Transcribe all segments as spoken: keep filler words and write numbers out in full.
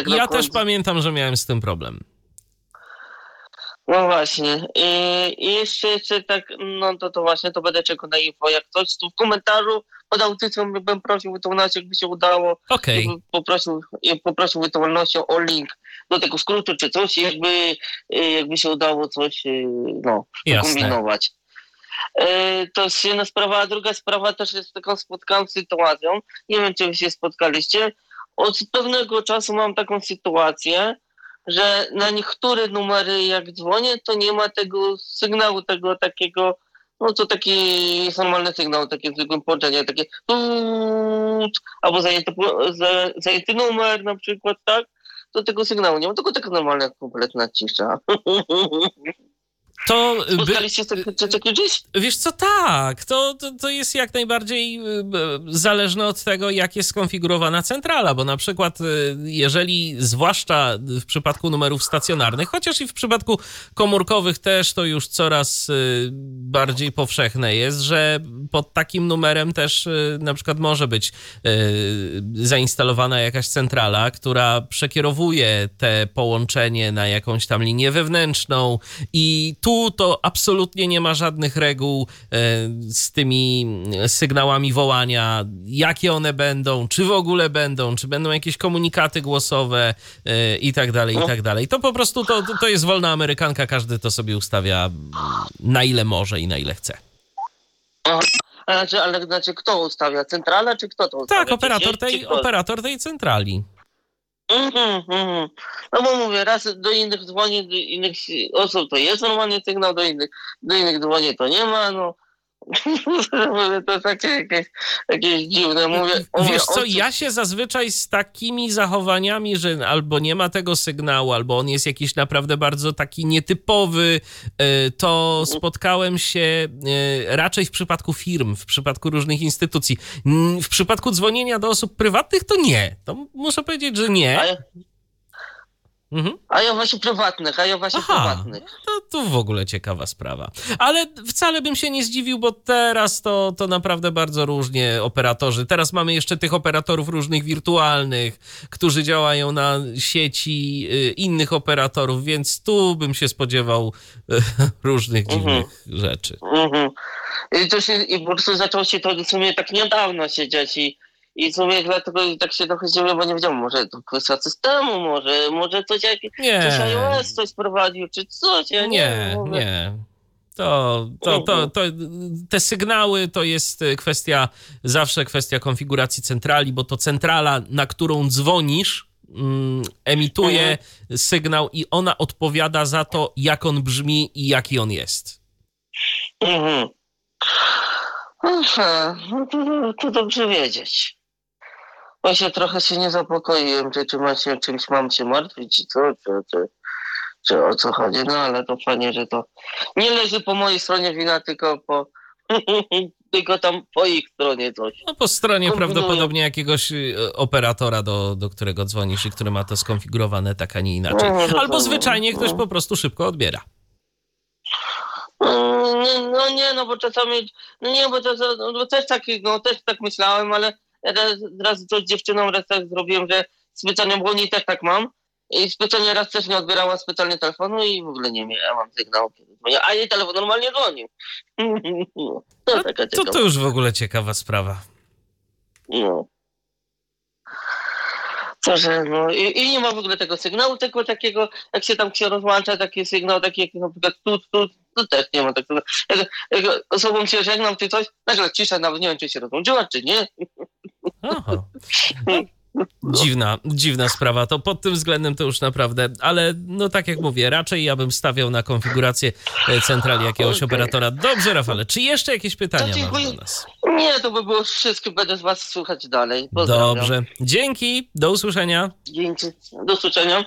tak Ja naprawdę... też pamiętam, że miałem z tym problem. No właśnie. I, i jeszcze, jeszcze tak, no to, to właśnie, to będę czekał na info. Jak coś tu w komentarzu pod audycją bym prosił wytłumaczyć, jakby się udało. Okej. Okay. Poprosił, poprosił wytłumacznością o link do tego skrótu czy coś, jakby, jakby się udało coś, no, kombinować. To jest jedna sprawa, a druga sprawa też jest taką spotkaną sytuacją. Nie wiem, czy wy się spotkaliście. Od pewnego czasu mam taką sytuację, że na niektóre numery jak dzwonię, to nie ma tego sygnału, tego takiego, no to taki jest normalny sygnał, takie zwykłe połączenie, takie tuut, albo zajęty, zajęty numer na przykład, tak? To tego sygnału nie ma, tylko taka normalna, kompletna cisza. To Spotkaliście się gdzieś? Wiesz co, tak, to, to, to jest jak najbardziej zależne od tego, jak jest skonfigurowana centrala, bo na przykład jeżeli, zwłaszcza w przypadku numerów stacjonarnych, chociaż i w przypadku komórkowych też to już coraz bardziej powszechne jest, że pod takim numerem też na przykład może być zainstalowana jakaś centrala, która przekierowuje te połączenie na jakąś tam linię wewnętrzną i tu Tu to absolutnie nie ma żadnych reguł z tymi sygnałami wołania, jakie one będą, czy w ogóle będą, czy będą jakieś komunikaty głosowe i tak dalej, i tak dalej. To po prostu to, to jest wolna amerykanka, każdy to sobie ustawia na ile może i na ile chce. Aha. Znaczy, ale znaczy kto ustawia? Centrala czy kto to ustawia? Tak, operator tej, operator tej centrali. Mm-hmm, mm-hmm. No bo mówię, raz do innych dzwoni, do innych osób to jest normalnie sygnał, do innych, do innych dzwoni to nie ma, no. To jest takie jakieś, jakieś dziwne. Mówię, Wiesz co, ja się zazwyczaj z takimi zachowaniami, że albo nie ma tego sygnału, albo on jest jakiś naprawdę bardzo taki nietypowy, to spotkałem się raczej w przypadku firm, w przypadku różnych instytucji. W przypadku dzwonienia do osób prywatnych to nie. To muszę powiedzieć, że nie. Mhm. A ja właśnie prywatnych, a ja właśnie Aha, prywatnych. To, to w ogóle ciekawa sprawa. Ale wcale bym się nie zdziwił, bo teraz to, to naprawdę bardzo różnie operatorzy. Teraz mamy jeszcze tych operatorów różnych wirtualnych, którzy działają na sieci innych operatorów, więc tu bym się spodziewał różnych dziwnych mhm. rzeczy. Mhm. I, to się, I po prostu zaczęło się to w sumie tak niedawno się dziać i I w sumie dlatego tak się trochę zdziwiłem, bo nie wiedziałem, może to kwestia systemu, może, może coś, jak, coś iOS coś prowadził, czy coś, ja nie Nie, wiem, nie. To, to, to, to, te sygnały to jest kwestia, zawsze kwestia konfiguracji centrali, bo to centrala, na którą dzwonisz, mm, emituje mhm. sygnał i ona odpowiada za to, jak on brzmi i jaki on jest. Mhm. Aha, no to, to dobrze wiedzieć. Właśnie trochę się nie zapokoiłem, czy, czy ma się, czymś mam się martwić, czy co, czy, czy, czy o co chodzi, no ale to fajnie, że to nie leży po mojej stronie wina, tylko po tylko tam po ich stronie coś. No po stronie kombinują. Prawdopodobnie jakiegoś operatora, do, do którego dzwonisz i który ma to skonfigurowane tak, a nie inaczej. No, albo zwyczajnie ktoś po prostu szybko odbiera. No nie, no bo czasami, no nie, bo, to, bo też tak, no też tak myślałem, ale raz, raz to z dziewczyną raz tak zrobiłem, że specjalnie, bo oni też tak mam i specjalnie raz też nie odbierała specjalnie telefonu i w ogóle nie miałam sygnału, kiedy dzwonię, a jej telefon normalnie dzwonił. To, no, taka to, to już w ogóle ciekawa sprawa. No. Co, że no i, i nie ma w ogóle tego sygnału, tylko takiego, jak się tam się rozłącza, taki sygnał, taki jak na przykład tu, tu, tu też nie ma takiego. Jak, jak osobą się żegnam, czy coś, nagle cisza, nawet nie wiem, czy się rozłączyła, czy nie. Aha. No, dziwna, dziwna sprawa, to pod tym względem to już naprawdę, ale no tak jak mówię, raczej ja bym stawiał na konfigurację centrali jakiegoś okay. operatora. Dobrze, Rafale, czy jeszcze jakieś pytania masz do nas? Nie, to by było wszystko, będę z was słuchać dalej. Pozdrawiam. Dobrze, dzięki, do usłyszenia. Dzięki, do usłyszenia.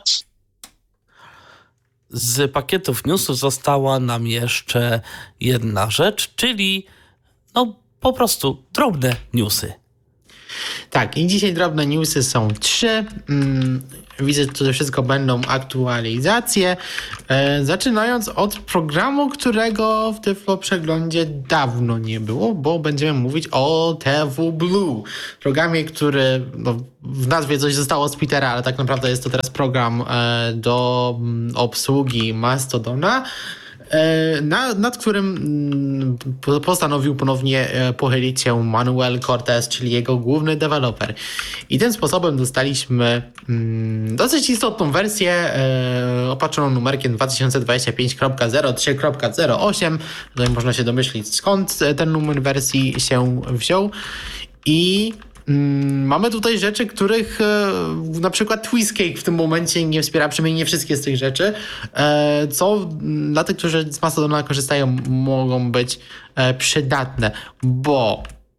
Z pakietów newsów została nam jeszcze jedna rzecz, czyli no po prostu drobne newsy. Tak, i dzisiaj drobne newsy są trzy. Hmm, widzę, że to wszystko będą aktualizacje. E, zaczynając od programu, którego w Tyflo Przeglądzie dawno nie było, bo będziemy mówić o T W Blue. Programie, który no, w nazwie coś zostało z Twittera, ale tak naprawdę jest to teraz program e, do m, obsługi Mastodona, Na, nad którym postanowił ponownie pochylić się Manuel Cortez, czyli jego główny deweloper. I tym sposobem dostaliśmy mm, dosyć istotną wersję e, opatrzoną numerkiem dwa tysiące dwudziesty piąty kropka zero trzy kropka zero osiem. Tutaj można się domyślić, skąd ten numer wersji się wziął. I mamy tutaj rzeczy, których e, na przykład Twistcake w tym momencie nie wspiera, przynajmniej nie wszystkie z tych rzeczy, e, co dla tych, którzy z Mastodona korzystają, mogą być e, przydatne, bo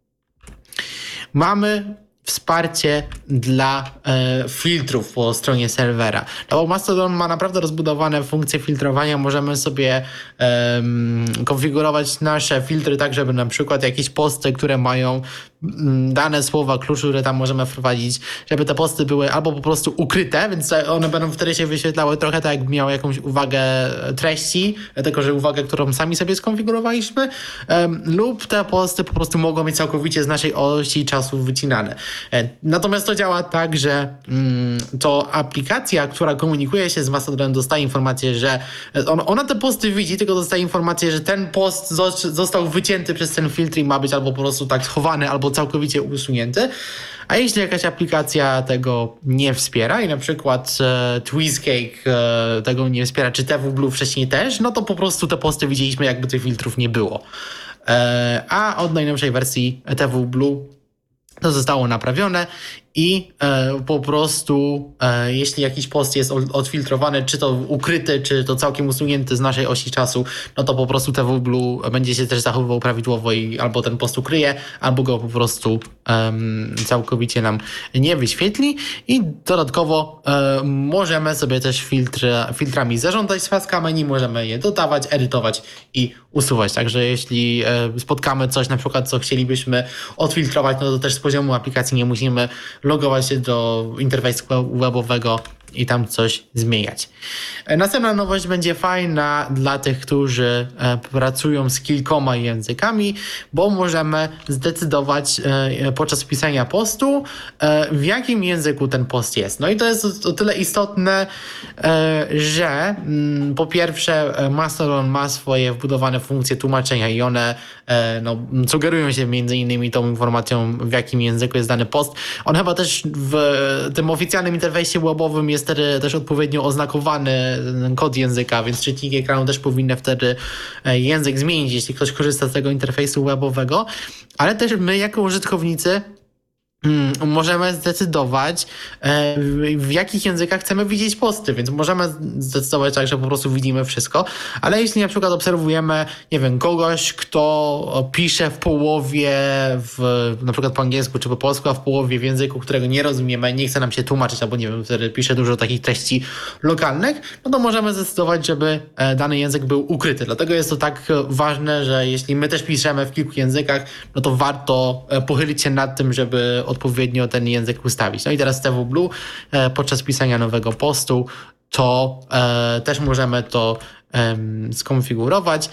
mamy wsparcie dla e, filtrów po stronie serwera. No bo Mastodon ma naprawdę rozbudowane funkcje filtrowania. Możemy sobie e, konfigurować nasze filtry tak, żeby na przykład jakieś posty, które mają m, dane słowa klucz, które tam możemy wprowadzić, żeby te posty były albo po prostu ukryte, więc one będą wtedy się wyświetlały trochę tak, jakby miały jakąś uwagę treści, tylko że uwagę, którą sami sobie skonfigurowaliśmy, e, lub te posty po prostu mogą być całkowicie z naszej osi czasu wycinane. Natomiast to działa tak, że mm, to aplikacja, która komunikuje się z Mastodonem, dostaje informację, że on, ona te posty widzi, tylko dostaje informację, że ten post został wycięty przez ten filtr i ma być albo po prostu tak schowany, albo całkowicie usunięty. A jeśli jakaś aplikacja tego nie wspiera i na przykład e, Twistcake e, tego nie wspiera, czy T W Blue wcześniej też, no to po prostu te posty widzieliśmy, jakby tych filtrów nie było. E, a od najnowszej wersji T W Blue to zostało naprawione i e, po prostu e, jeśli jakiś post jest odfiltrowany, czy to ukryty, czy to całkiem usunięty z naszej osi czasu, no to po prostu T W Blue będzie się też zachowywał prawidłowo i albo ten post ukryje, albo go po prostu um, całkowicie nam nie wyświetli. I dodatkowo e, możemy sobie też filtry, filtrami zarządzać z paska menu, możemy je dodawać, edytować i usuwać. Także jeśli e, spotkamy coś na przykład, co chcielibyśmy odfiltrować, no to też z poziomu aplikacji nie musimy logować się do interfejsu webowego i tam coś zmieniać. Następna nowość będzie fajna dla tych, którzy pracują z kilkoma językami, bo możemy zdecydować podczas pisania postu, w jakim języku ten post jest. No i to jest o tyle istotne, że po pierwsze Mastodon ma swoje wbudowane funkcje tłumaczenia i one no, sugerują się między innymi tą informacją, w jakim języku jest dany post. On chyba też w tym oficjalnym interfejsie webowym jest wtedy też odpowiednio oznakowany kod języka, więc czytniki ekranu też powinny wtedy język zmienić, jeśli ktoś korzysta z tego interfejsu webowego, ale też my jako użytkownicy Hmm, możemy zdecydować, e, w jakich językach chcemy widzieć posty, więc możemy zdecydować tak, że po prostu widzimy wszystko, ale jeśli na przykład obserwujemy, nie wiem, kogoś, kto pisze w połowie w, na przykład po angielsku czy po polsku, a w połowie w języku, którego nie rozumiemy, nie chce nam się tłumaczyć, albo nie wiem, wtedy pisze dużo takich treści lokalnych, no to możemy zdecydować, żeby dany język był ukryty. Dlatego jest to tak ważne, że jeśli my też piszemy w kilku językach, no to warto pochylić się nad tym, żeby odpowiednio ten język ustawić. No i teraz T W Blue e, podczas pisania nowego postu to e, też możemy to e, skonfigurować.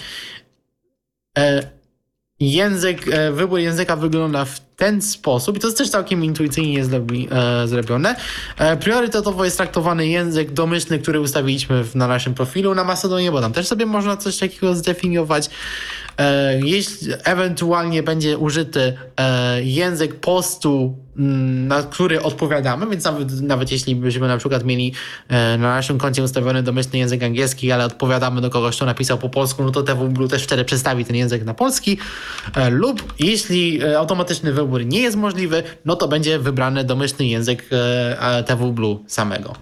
E, język, e, wybór języka wygląda w ten sposób i to jest też całkiem intuicyjnie zrobi, e, zrobione. E, priorytetowo jest traktowany język domyślny, który ustawiliśmy w, na naszym profilu na Mastodonie, bo tam też sobie można coś takiego zdefiniować. E, jeśli ewentualnie będzie użyty e, język postu, m, na który odpowiadamy, więc nawet, nawet jeśli byśmy na przykład mieli e, na naszym koncie ustawiony domyślny język angielski, ale odpowiadamy do kogoś, kto napisał po polsku, no to T W Blue też wtedy przestawi ten język na polski, e, lub jeśli e, automatyczny wybór nie jest możliwy, no to będzie wybrany domyślny język e, T W Blue samego.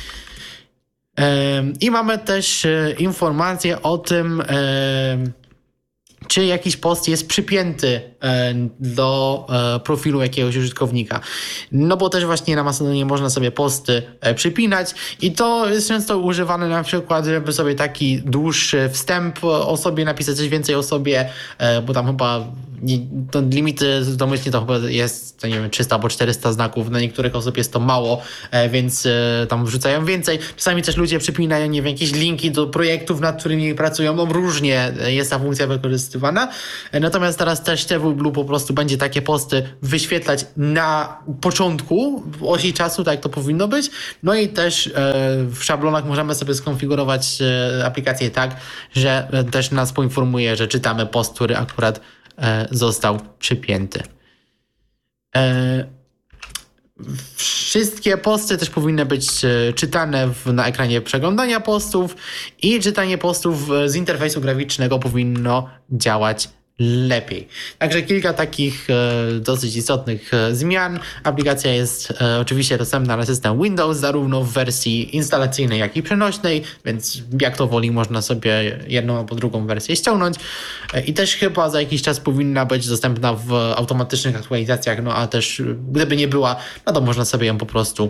E, I mamy też e, informację o tym, e, czy jakiś post jest przypięty do profilu jakiegoś użytkownika. No bo też właśnie na Mastodonie można sobie posty przypinać i to jest często używane na przykład, żeby sobie taki dłuższy wstęp o sobie napisać, coś więcej o sobie, bo tam chyba to limity domyślnie to chyba jest, to nie wiem, trzysta albo czterysta znaków, dla niektórych osób jest to mało, więc tam wrzucają więcej. Czasami też ludzie przypinają, nie wiem, jakieś linki do projektów, nad którymi pracują, no różnie jest ta funkcja wykorzystywana. Natomiast teraz też T W Blue po prostu będzie takie posty wyświetlać na początku osi czasu, tak jak to powinno być. No i też w szablonach możemy sobie skonfigurować aplikację tak, że też nas poinformuje, że czytamy post, który akurat został przypięty. Wszystkie posty też powinny być czytane w, na ekranie przeglądania postów i czytanie postów z interfejsu graficznego powinno działać lepiej. Także kilka takich e, dosyć istotnych e, zmian. Aplikacja jest e, oczywiście dostępna na system Windows, zarówno w wersji instalacyjnej, jak i przenośnej, więc jak to woli, można sobie jedną albo drugą wersję ściągnąć. E, I też chyba za jakiś czas powinna być dostępna w automatycznych aktualizacjach, no a też gdyby nie była, no to można sobie ją po prostu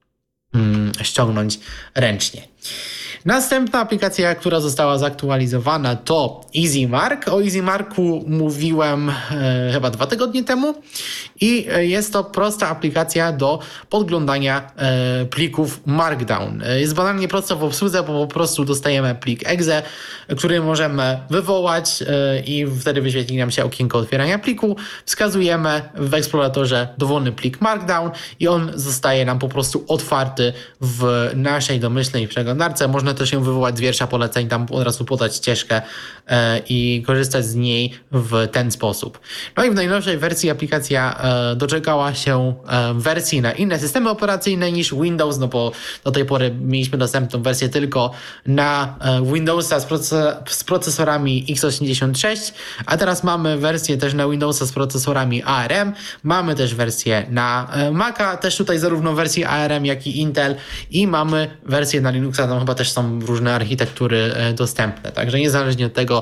mm, ściągnąć ręcznie. Następna aplikacja, która została zaktualizowana, to EasyMark. O EasyMarku mówiłem e, chyba dwa tygodnie temu i jest to prosta aplikacja do podglądania e, plików Markdown. Jest banalnie prosto w obsłudze, bo po prostu dostajemy plik exe, który możemy wywołać e, i wtedy wyświetli nam się okienko otwierania pliku. Wskazujemy w eksploratorze dowolny plik Markdown i on zostaje nam po prostu otwarty w naszej domyślnej przeglądarce. Można też ją wywołać z wiersza poleceń, tam od razu podać ścieżkę e, i korzystać z niej w ten sposób. No i w najnowszej wersji aplikacja e, doczekała się e, wersji na inne systemy operacyjne niż Windows, no bo do tej pory mieliśmy dostępną wersję tylko na e, Windowsa z, proces- z procesorami x osiemdziesiąt sześć, a teraz mamy wersję też na Windowsa z procesorami A R M, mamy też wersję na e, Maca, też tutaj zarówno wersję A R M, jak i Intel i mamy wersję na Linuxa, tam chyba też są różne architektury dostępne, także niezależnie od tego,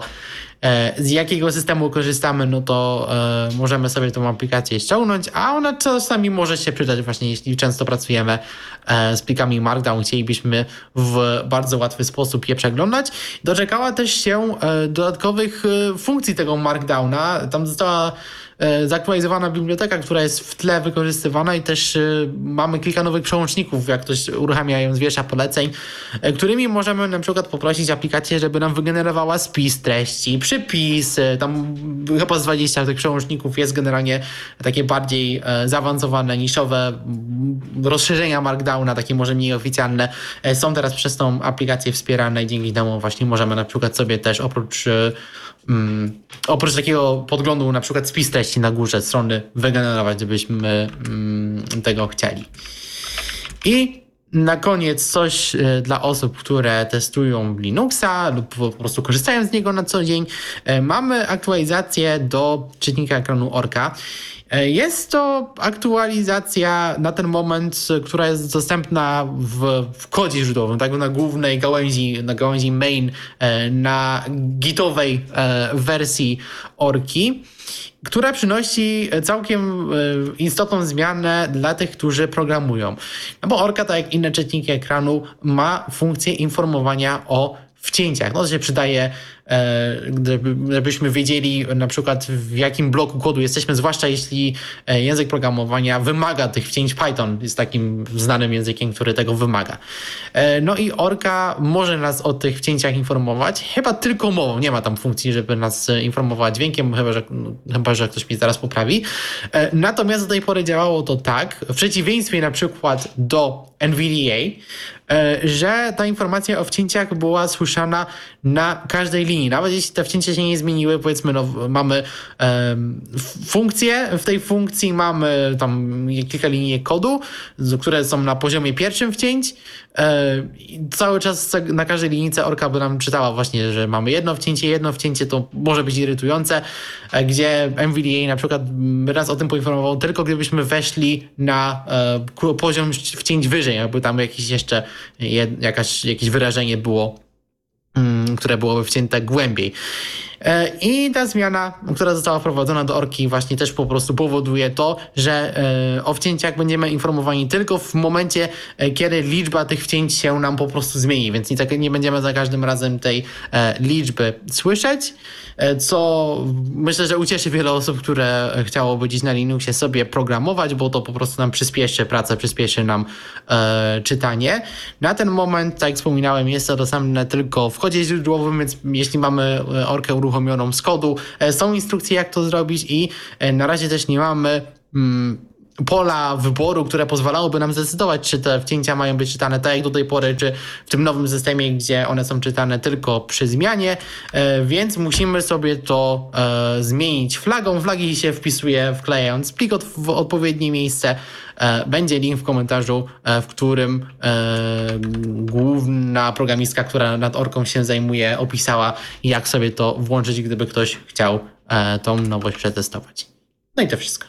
z jakiego systemu korzystamy, no to e, możemy sobie tą aplikację ściągnąć, a ona czasami może się przydać właśnie, jeśli często pracujemy e, z plikami Markdown, chcielibyśmy w bardzo łatwy sposób je przeglądać. Doczekała też się e, dodatkowych e, funkcji tego Markdowna. Tam została e, zaktualizowana biblioteka, która jest w tle wykorzystywana i też e, mamy kilka nowych przełączników, jak ktoś uruchamia ją z wiersza poleceń, e, którymi możemy na przykład poprosić aplikację, żeby nam wygenerowała spis treści, przypisy, tam chyba z dwadzieścia tych przełączników jest generalnie takie bardziej e, zaawansowane, niszowe rozszerzenia Markdowna, takie może mniej oficjalne, e, są teraz przez tą aplikację wspierane i dzięki temu właśnie możemy na przykład sobie też oprócz e, um, oprócz takiego podglądu na przykład spis treści na górze strony wygenerować, gdybyśmy um, tego chcieli. I na koniec coś dla osób, które testują Linuxa lub po prostu korzystają z niego na co dzień. Mamy aktualizację do czytnika ekranu Orca. Jest to aktualizacja na ten moment, która jest dostępna w, w kodzie źródłowym, tak na głównej gałęzi, na gałęzi main, na gitowej wersji Orki, która przynosi całkiem istotną zmianę dla tych, którzy programują. No bo Orca, tak jak inne czytniki ekranu, ma funkcję informowania o wcięciach. No to się przydaje, żebyśmy wiedzieli na przykład w jakim bloku kodu jesteśmy, zwłaszcza jeśli język programowania wymaga tych wcięć. Python jest takim znanym językiem, który tego wymaga. No i Orca może nas o tych wcięciach informować, chyba tylko mową, nie ma tam funkcji, żeby nas informowała dźwiękiem, chyba że, chyba, że ktoś mnie zaraz poprawi. Natomiast do tej pory działało to tak, w przeciwieństwie na przykład do N V D A, że ta informacja o wcięciach była słyszana na każdej linii. Nawet jeśli te wcięcia się nie zmieniły, powiedzmy, no, mamy um, funkcję, w tej funkcji mamy tam kilka linii kodu, które są na poziomie pierwszym wcięć. E, cały czas na każdej linijce Orca by nam czytała właśnie, że mamy jedno wcięcie, jedno wcięcie, to może być irytujące, e, gdzie N V D A na przykład raz o tym poinformował tylko gdybyśmy weszli na e, poziom wcięć wyżej, jakby tam jakieś jeszcze jed, jakaś, jakieś wyrażenie było, mm, które byłoby wcięte głębiej. I ta zmiana, która została wprowadzona do Orki, właśnie też po prostu powoduje to, że o wcięciach będziemy informowani tylko w momencie, kiedy liczba tych wcięć się nam po prostu zmieni, więc nie, tak, nie będziemy za każdym razem tej liczby słyszeć, co myślę, że ucieszy wiele osób, które chciałoby dziś na Linuxie sobie programować, bo to po prostu nam przyspieszy pracę, przyspieszy nam e, czytanie. Na ten moment, tak jak wspominałem, jest to dostępne tylko w kodzie źródłowym, więc jeśli mamy Orkę uruchomioną z kodu, e, są instrukcje, jak to zrobić i e, na razie też nie mamy mm, pola wyboru, które pozwalałoby nam zdecydować, czy te wcięcia mają być czytane tak jak do tej pory, czy w tym nowym systemie, gdzie one są czytane tylko przy zmianie, e, więc musimy sobie to e, zmienić flagą. Flagi się wpisuje wklejając plik od, w odpowiednie miejsce. E, będzie link w komentarzu, e, w którym e, główna programistka, która nad Orką się zajmuje, opisała, jak sobie to włączyć, gdyby ktoś chciał e, tą nowość przetestować. No i to wszystko.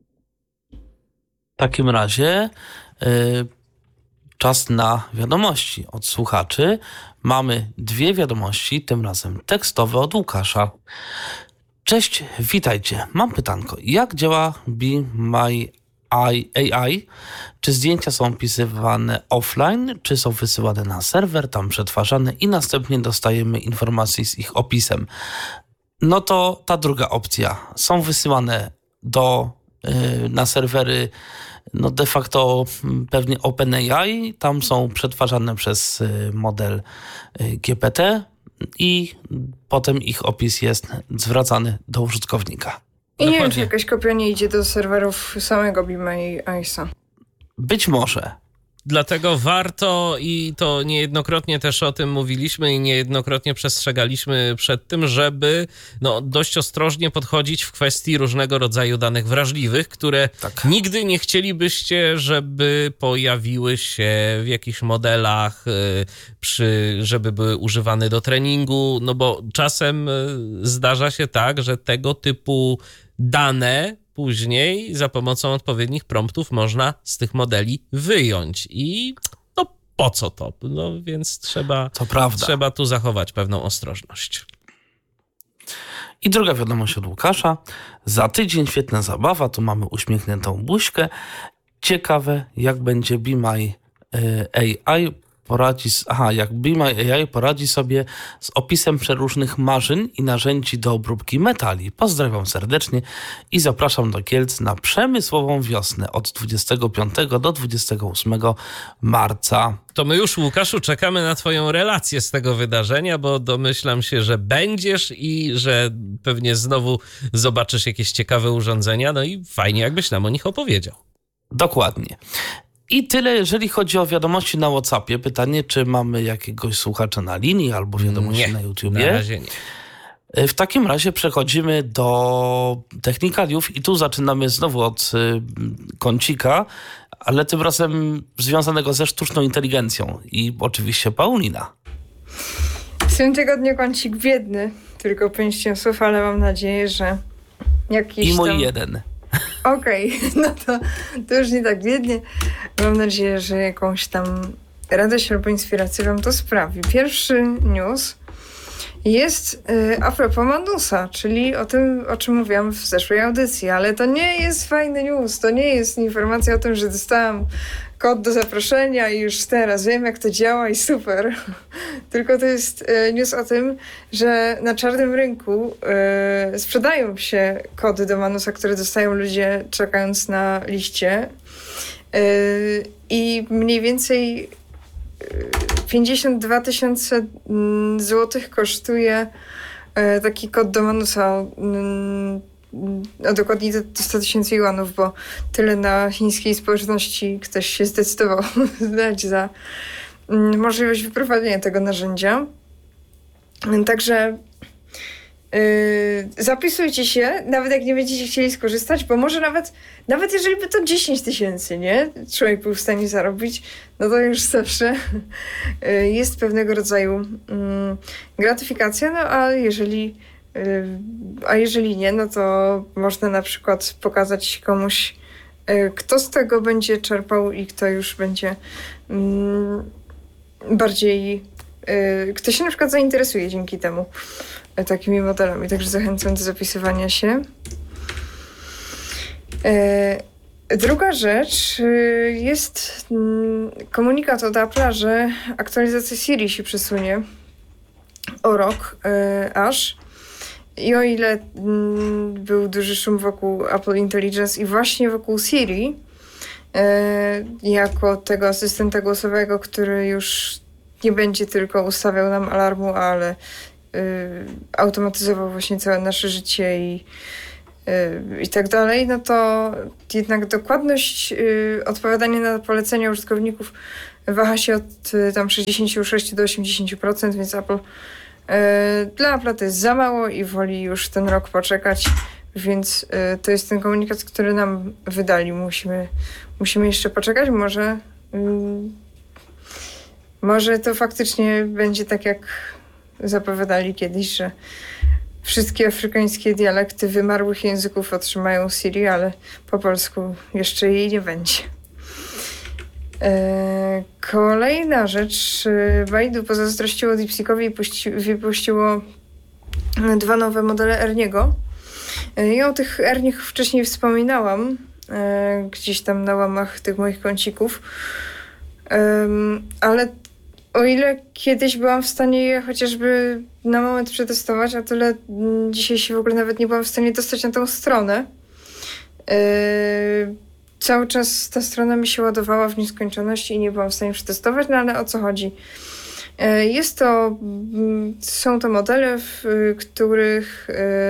W takim razie y, czas na wiadomości od słuchaczy. Mamy dwie wiadomości, tym razem tekstowe od Łukasza. Cześć, witajcie. Mam pytanko. Jak działa Be My A I? Czy zdjęcia są wpisywane offline, czy są wysyłane na serwer, tam przetwarzane i następnie dostajemy informacji z ich opisem? No to ta druga opcja. Są wysyłane do na serwery, no de facto pewnie OpenAI, tam są przetwarzane przez model G P T i potem ich opis jest zwracany do użytkownika. I nie wiem, czy jakaś kopia nie idzie do serwerów samego Be My A I. Być może. Dlatego warto, i to niejednokrotnie też o tym mówiliśmy i niejednokrotnie przestrzegaliśmy przed tym, żeby no, dość ostrożnie podchodzić w kwestii różnego rodzaju danych wrażliwych, które tak. nigdy nie chcielibyście, żeby pojawiły się w jakichś modelach, przy, żeby były używane do treningu, no bo czasem zdarza się tak, że tego typu dane później za pomocą odpowiednich promptów można z tych modeli wyjąć i no po co to? No więc trzeba, to prawda. trzeba tu zachować pewną ostrożność. I druga wiadomość od Łukasza. Za tydzień świetna zabawa, tu mamy uśmiechniętą buźkę. Ciekawe, jak będzie Be My A I poradzi, aha, jak Be My A I poradzi sobie z opisem przeróżnych maszyn i narzędzi do obróbki metali. Pozdrawiam serdecznie i zapraszam do Kielc na przemysłową wiosnę od dwudziestego piątego do dwudziestego ósmego marca. To my już, Łukaszu, czekamy na twoją relację z tego wydarzenia, bo domyślam się, że będziesz i że pewnie znowu zobaczysz jakieś ciekawe urządzenia, no i fajnie, jakbyś nam o nich opowiedział. Dokładnie. I tyle, jeżeli chodzi o wiadomości na WhatsAppie. Pytanie, czy mamy jakiegoś słuchacza na linii albo wiadomości nie, na YouTubie? Na razie nie. W takim razie przechodzimy do technikaliów i tu zaczynamy znowu od y, kącika, ale tym razem związanego ze sztuczną inteligencją i oczywiście Paulina. W tym tygodniu kącik biedny, tylko pięć słów, ale mam nadzieję, że jakiś I mój tam... jeden. Okej, okay, no to, to już nie tak biednie. Mam nadzieję, że jakąś tam radość albo inspirację wam to sprawi. Pierwszy news jest y, a propos Manusa, czyli o tym, o czym mówiłam w zeszłej audycji, ale to nie jest fajny news, to nie jest informacja o tym, że dostałam kod do zaproszenia i już teraz wiem, jak to działa i super. Tylko to jest y, news o tym, że na czarnym rynku y, sprzedają się kody do Manusa, które dostają ludzie czekając na liście y, i mniej więcej pięćdziesiąt dwa tysiące złotych kosztuje taki kod do Manusa, a dokładniej sto tysięcy juanów, bo tyle na chińskiej społeczności ktoś się zdecydował dać za możliwość wyprowadzenia tego narzędzia. Także Yy, zapisujcie się, nawet jak nie będziecie chcieli skorzystać, bo może nawet, nawet jeżeli by to dziesięć tysięcy, nie? Człowiek był w stanie zarobić, no to już zawsze yy, jest pewnego rodzaju yy, gratyfikacja, no a jeżeli, yy, a jeżeli nie, no to można na przykład pokazać komuś, yy, kto z tego będzie czerpał i kto już będzie yy, bardziej, yy, kto się na przykład zainteresuje dzięki temu. takimi modelami. Także zachęcam do zapisywania się. Druga rzecz jest komunikat od Apple'a, że aktualizacja Siri się przesunie o rok aż. I o ile był duży szum wokół Apple Intelligence i właśnie wokół Siri, jako tego asystenta głosowego, który już nie będzie tylko ustawiał nam alarmu, ale automatyzował właśnie całe nasze życie i i tak dalej, no to jednak dokładność y, odpowiadania na polecenia użytkowników waha się od y, tam sześćdziesiąt sześć do osiemdziesiąt procent, więc Apple y, dla Apple'a to jest za mało i woli już ten rok poczekać, więc y, to jest ten komunikat, który nam wydali. Musimy, musimy jeszcze poczekać, może y, może to faktycznie będzie tak, jak zapowiadali kiedyś, że wszystkie afrykańskie dialekty wymarłych języków otrzymają Siri, ale po polsku jeszcze jej nie będzie. Eee, kolejna rzecz. Baidu pozazdrościło DeepSeekowi i puści, wypuściło dwa nowe modele Erniego. Eee, ja o tych Erniach wcześniej wspominałam, eee, gdzieś tam na łamach tych moich kącików. Eee, ale o ile kiedyś byłam w stanie je chociażby na moment przetestować, a tyle dzisiaj się w ogóle nawet nie byłam w stanie dostać na tą stronę. Yy, cały czas ta strona mi się ładowała w nieskończoność i nie byłam w stanie przetestować, no ale o co chodzi? Yy, jest to, yy, są to modele, w yy, których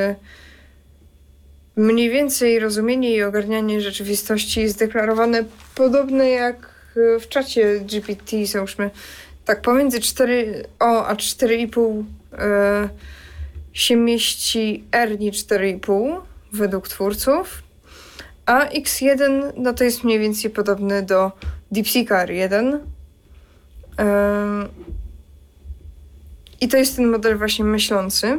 yy, mniej więcej rozumienie i ogarnianie rzeczywistości jest deklarowane podobne jak w czacie G P T, załóżmy. Tak, pomiędzy cztery O a cztery i pół e, się mieści Ernie cztery i pół według twórców, a X jeden no to jest mniej więcej podobny do DeepSeeka R jeden. E, I to jest ten model właśnie myślący.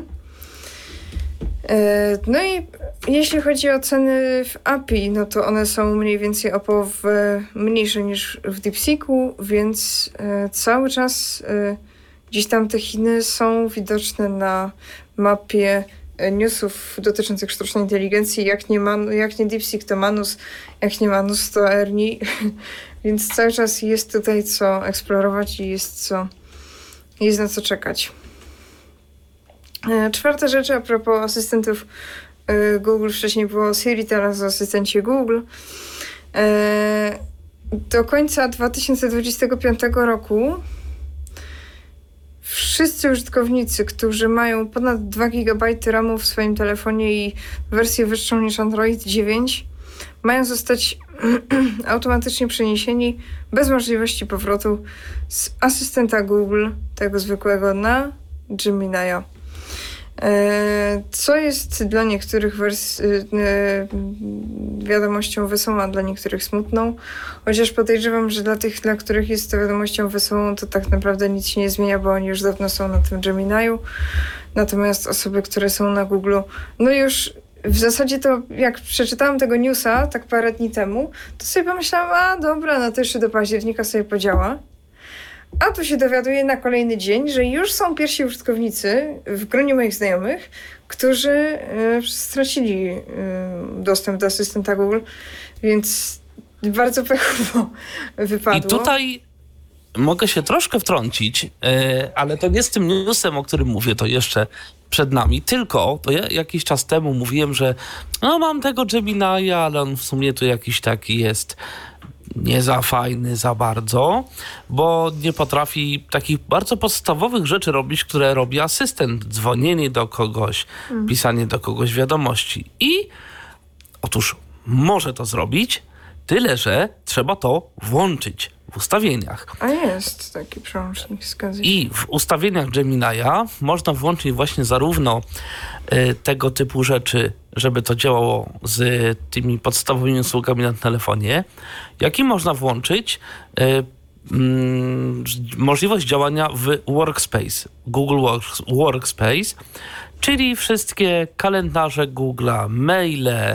E, no i jeśli chodzi o ceny w A P I, no to one są mniej więcej o połowę mniejsze niż w DeepSeeku, więc e, cały czas e, gdzieś tam te Chiny są widoczne na mapie e, newsów dotyczących sztucznej inteligencji. Jak nie, man, jak nie DeepSeek, to Manus, jak nie Manus, to Ernie. Więc cały czas jest tutaj co eksplorować i jest, co, jest na co czekać. E, czwarta rzecz a propos asystentów Google, wcześniej było Siri, teraz o asystencie Google. Do końca dwa tysiące dwudziestego piątego roku wszyscy użytkownicy, którzy mają ponad dwa gigabajty ramu w swoim telefonie i wersję wyższą niż Android dziewięć, mają zostać automatycznie przeniesieni bez możliwości powrotu z asystenta Google, tego zwykłego, na Gemini'a. Co jest dla niektórych wers- wiadomością wesołą, a dla niektórych smutną. Chociaż podejrzewam, że dla tych, dla których jest to wiadomością wesołą, to tak naprawdę nic się nie zmienia, bo oni już dawno są na tym Gemini'u. Natomiast osoby, które są na Google, no już w zasadzie to jak przeczytałam tego newsa tak parę dni temu, to sobie pomyślałam, a dobra, no to jeszcze do października sobie podziała. A tu się dowiaduję na kolejny dzień, że już są pierwsi użytkownicy w gronie moich znajomych, którzy y, stracili y, dostęp do asystenta Google, więc bardzo pechowo wypadło. I tutaj mogę się troszkę wtrącić, y, ale to nie z tym newsem, o którym mówię, to jeszcze przed nami, tylko to ja jakiś czas temu mówiłem, że no mam tego Gemini'a, ale on w sumie tu jakiś taki jest nie za fajny za bardzo, bo nie potrafi takich bardzo podstawowych rzeczy robić, które robi asystent. Dzwonienie do kogoś, mm. pisanie do kogoś wiadomości. I otóż może to zrobić, tyle że trzeba to włączyć w ustawieniach. A jest taki przełącznik, zgadza się. I w ustawieniach Gemini'a można włączyć właśnie zarówno y, tego typu rzeczy, żeby to działało z tymi podstawowymi usługami na telefonie, jak i można włączyć y, y, możliwość działania w Workspace, Google Works, Workspace, czyli wszystkie kalendarze Google'a, maile,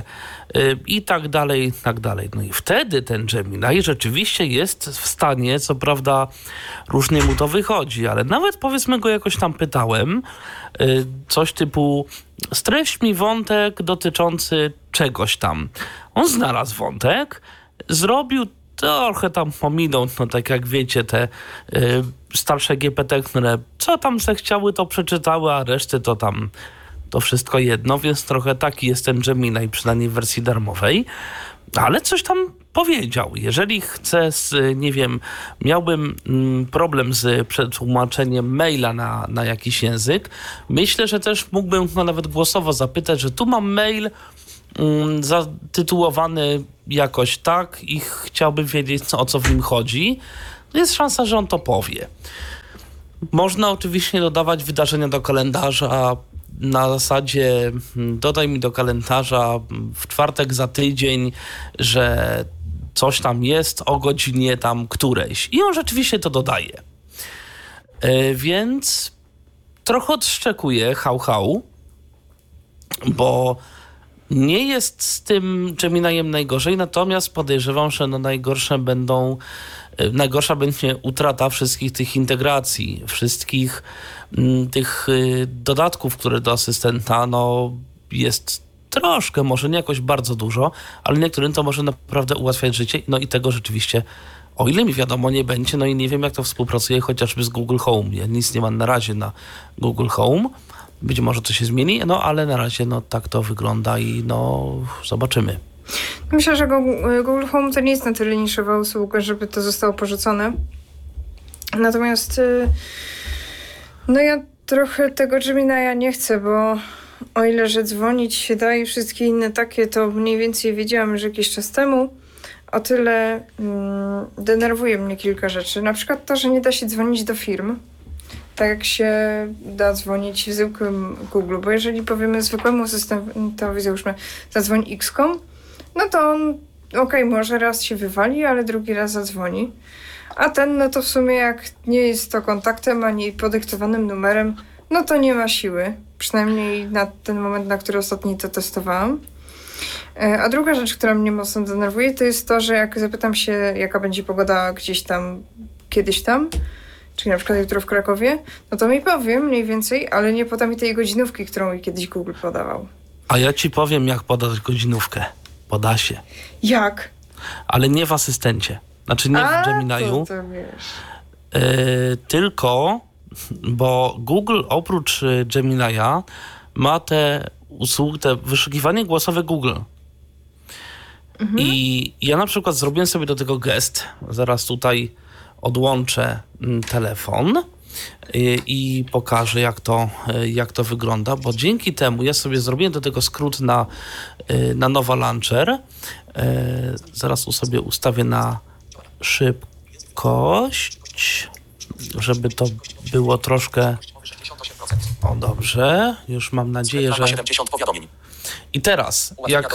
i tak dalej, i tak dalej. No i wtedy ten Gemini rzeczywiście jest w stanie, co prawda różnie mu to wychodzi, ale nawet powiedzmy go jakoś tam pytałem, coś typu streść mi wątek dotyczący czegoś tam. On znalazł wątek, zrobił trochę tam pominął, no tak jak wiecie, te y, starsze G P T, które co tam se chciały, to przeczytały, a reszty to tam to wszystko jedno, więc trochę taki jest ten Gemini, przynajmniej w wersji darmowej, ale coś tam powiedział. Jeżeli chcę, z, nie wiem, miałbym mm, problem z przetłumaczeniem maila na, na jakiś język, myślę, że też mógłbym no, nawet głosowo zapytać, że tu mam mail mm, zatytułowany jakoś tak i chciałbym wiedzieć, co, o co w nim chodzi. Jest szansa, że on to powie. Można oczywiście dodawać wydarzenia do kalendarza na zasadzie dodaj mi do kalendarza w czwartek za tydzień, że coś tam jest o godzinie tam którejś. I on rzeczywiście to dodaje. Yy, więc trochę odszczekuje hał hał, bo nie jest z tym Gemini'em najgorzej, natomiast podejrzewam, że no najgorsze będą, najgorsza będzie utrata wszystkich tych integracji, wszystkich m, tych y, dodatków, które do asystenta no, jest troszkę, może nie jakoś bardzo dużo, ale niektórym to może naprawdę ułatwiać życie, no i tego rzeczywiście, o ile mi wiadomo, nie będzie, no i nie wiem, jak to współpracuje chociażby z Google Home. Ja nic nie mam na razie na Google Home. Być może to się zmieni, no ale na razie no tak to wygląda i no zobaczymy. Myślę, że Google Home to nie jest na tyle niszowa usługa, żeby to zostało porzucone. Natomiast no ja trochę tego Gemini'a nie chcę, bo o ile, że dzwonić się da i wszystkie inne takie, to mniej więcej wiedziałam już jakiś czas temu, o tyle mm, denerwuje mnie kilka rzeczy. Na przykład to, że nie da się dzwonić do firm, tak jak się da dzwonić w zwykłym Google, bo jeżeli powiemy zwykłemu asystentowi, załóżmy, zadzwoń iks kropka com, no to on, okej, okay, może raz się wywali, ale drugi raz zadzwoni. A ten, no to w sumie jak nie jest to kontaktem, ani podyktowanym numerem, no to nie ma siły. Przynajmniej na ten moment, na który ostatni to testowałam. A druga rzecz, która mnie mocno denerwuje, to jest to, że jak zapytam się, jaka będzie pogoda gdzieś tam, kiedyś tam, czyli na przykład jutro w Krakowie, no to mi powie mniej więcej, ale nie poda mi tej godzinówki, którą mi kiedyś Google podawał. A ja ci powiem, jak podać godzinówkę. Poda się. Jak? Ale nie w asystencie. Znaczy nie A, w Gemini'u. To, to wiesz. Yy, tylko, bo Google oprócz Gemini'a ma te usługi, te wyszukiwanie głosowe Google. Mhm. I ja na przykład zrobiłem sobie do tego gest. Zaraz tutaj odłączę telefon i, i pokażę, jak to, jak to wygląda, bo dzięki temu ja sobie zrobiłem do tego skrót na, na Nova Launcher. Zaraz sobie ustawię na szybkość, żeby to było troszkę... O, dobrze. Już mam nadzieję, że... I teraz, jak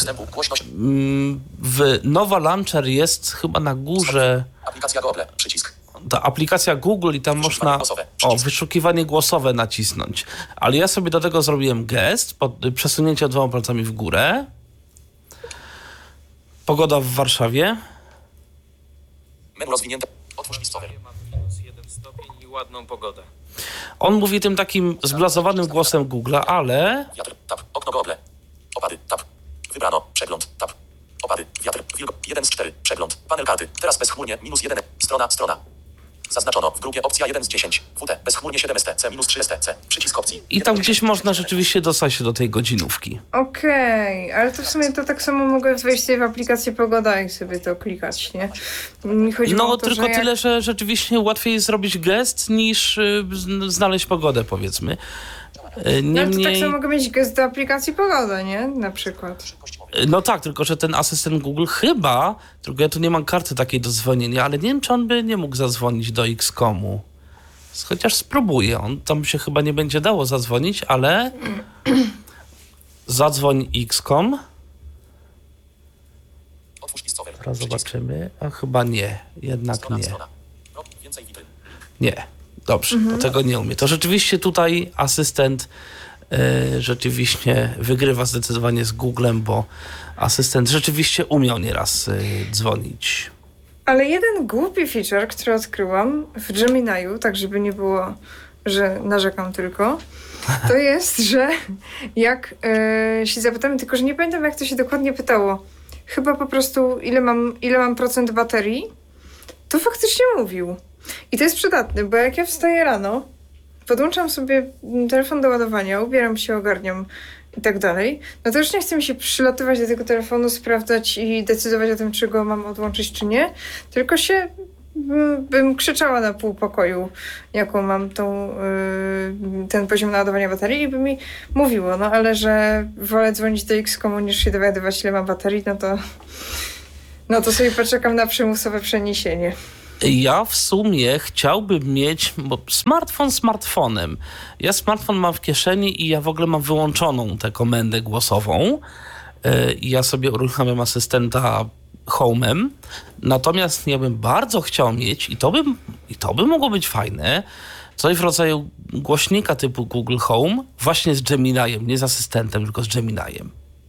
w Nova Launcher jest chyba na górze... Aplikacja Google, przycisk. Ta aplikacja Google i tam można o, wyszukiwanie głosowe nacisnąć. Ale ja sobie do tego zrobiłem gest, pod, przesunięcie dwoma palcami w górę. Pogoda w Warszawie. Menu rozwinięte. Otwórz listowy. Ma minus jeden stopień i ładną pogodę. On mówi tym takim zblazowanym głosem Google'a, ale... Wiatr, tab, okno Google. Opady, tab. Wybrano, przegląd, tab. Opady, wiatr, wilgo, jeden z cztery, przegląd, panel karty, teraz bezchmurnie, minus jeden, strona, strona. Zaznaczono w grupie opcja jeden z dziesięć, W T, bezchmurnie siedem S T, C minus trzy S T, C, przycisk opcji. I tam gdzieś można rzeczywiście dostać się do tej godzinówki. Okej, okay, ale to w sumie to tak samo mogę wejść sobie w aplikację Pogoda i sobie to klikać, nie? Mi chodzi no o to, tylko że tyle, jak... że rzeczywiście łatwiej jest zrobić gest niż y, znaleźć pogodę, powiedzmy. Niemniej... No to tak samo mogę mieć gest do aplikacji Pogoda, nie? Na przykład. No tak, tylko że ten asystent Google chyba, tylko ja tu nie mam karty takiej do dzwonienia, ale nie wiem, czy on by nie mógł zadzwonić do iks kropka comu. Chociaż spróbuję, on tam się chyba nie będzie dało zadzwonić, ale zadzwoń iks kropka com. Teraz zobaczymy, a chyba nie, jednak nie. Nie, dobrze, mhm. to tego nie umie. To rzeczywiście tutaj asystent rzeczywiście wygrywa zdecydowanie z Googlem, bo asystent rzeczywiście umiał nieraz dzwonić. Ale jeden głupi feature, który odkryłam w Gemini'u, tak żeby nie było, że narzekam tylko, to jest, że jak e, się zapytamy, tylko że nie pamiętam, jak to się dokładnie pytało, chyba po prostu ile mam, ile mam procent baterii, to faktycznie mówił. I to jest przydatne, bo jak ja wstaję rano, podłączam sobie telefon do ładowania, ubieram się, ogarniam i tak dalej, no to już nie chcę mi się przylatywać do tego telefonu, sprawdzać i decydować o tym, czy go mam odłączyć, czy nie, tylko się bym, bym krzyczała na pół pokoju, jaką mam tą, yy, ten poziom naładowania baterii i by mi mówiło, no ale że wolę dzwonić do X-komu niż się dowiadywać, ile mam baterii, no to no to sobie poczekam na przymusowe przeniesienie. Ja w sumie chciałbym mieć, bo smartfon smartfonem. Ja smartfon mam w kieszeni i ja w ogóle mam wyłączoną tę komendę głosową. I ja sobie uruchamiam asystenta Home'em. Natomiast ja bym bardzo chciał mieć, i to by, i to by mogło być fajne, coś w rodzaju głośnika typu Google Home, właśnie z Gemini'em, nie z asystentem, tylko z Gemini'em.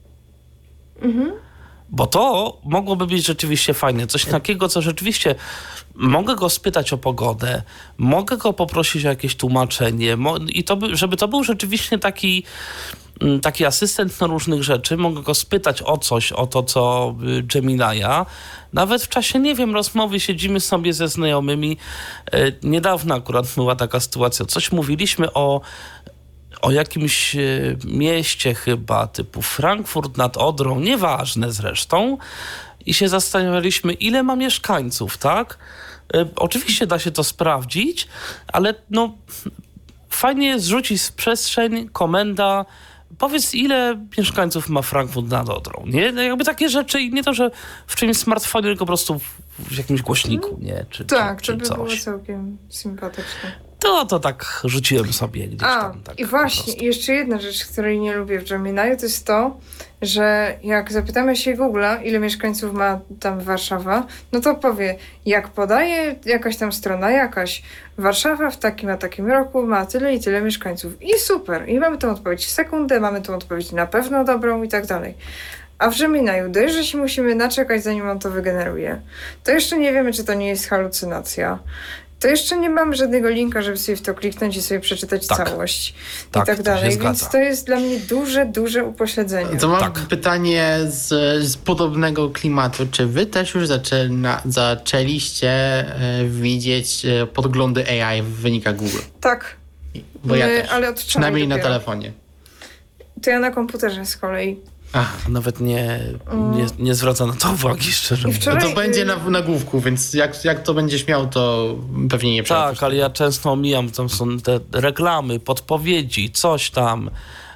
Mhm. Bo to mogłoby być rzeczywiście fajne. Coś takiego, co rzeczywiście mogę go spytać o pogodę, mogę go poprosić o jakieś tłumaczenie i to by, żeby to był rzeczywiście taki, taki asystent na różnych rzeczy. Mogę go spytać o coś, o to, co Gemini'a. Nawet w czasie, nie wiem, rozmowy siedzimy sobie ze znajomymi. Niedawno akurat była taka sytuacja. Coś mówiliśmy o o jakimś mieście chyba typu Frankfurt nad Odrą, nieważne zresztą, i się zastanawialiśmy, ile ma mieszkańców, tak? E, oczywiście da się to sprawdzić, ale no fajnie jest rzucić w przestrzeń komenda, powiedz, ile mieszkańców ma Frankfurt nad Odrą, nie? Jakby takie rzeczy i nie to, że w czymś smartfonie, tylko po prostu w, w jakimś głośniku, nie? Czy, tak, czy, czy to by coś. było całkiem sympatyczne. To, to tak rzuciłem sobie gdzieś A, tam. Tak i właśnie, i jeszcze jedna rzecz, której nie lubię w Gemini'u, to jest to, że jak zapytamy się Google'a, ile mieszkańców ma tam Warszawa, no to powie, jak podaje jakaś tam strona jakaś, Warszawa w takim a takim roku ma tyle i tyle mieszkańców. I super, i mamy tą odpowiedź w sekundę, mamy tą odpowiedź na pewno dobrą i tak dalej. A w Gemini'u dość, że się musimy naczekać, zanim on to wygeneruje. To jeszcze nie wiemy, czy to nie jest halucynacja. To jeszcze nie mamy żadnego linka, żeby sobie w to kliknąć i sobie przeczytać tak. całość tak, i tak dalej. Więc to jest dla mnie duże, duże upośledzenie. To mam tak. pytanie z, z podobnego klimatu. Czy wy też już zaczęna, zaczęliście e, widzieć e, podglądy A I w wynikach Google? Tak. Bo ja też. Ale od Przynajmniej dopiero. na telefonie. To ja na komputerze z kolei. Aha, nawet nie, nie, nie zwraca na to uwagi, szczerze mówiąc. No to będzie na nagłówku, więc jak, jak to będziesz miał, to pewnie nie przeczytasz. Tak, ale ja często omijam, tam są te reklamy, podpowiedzi, coś tam.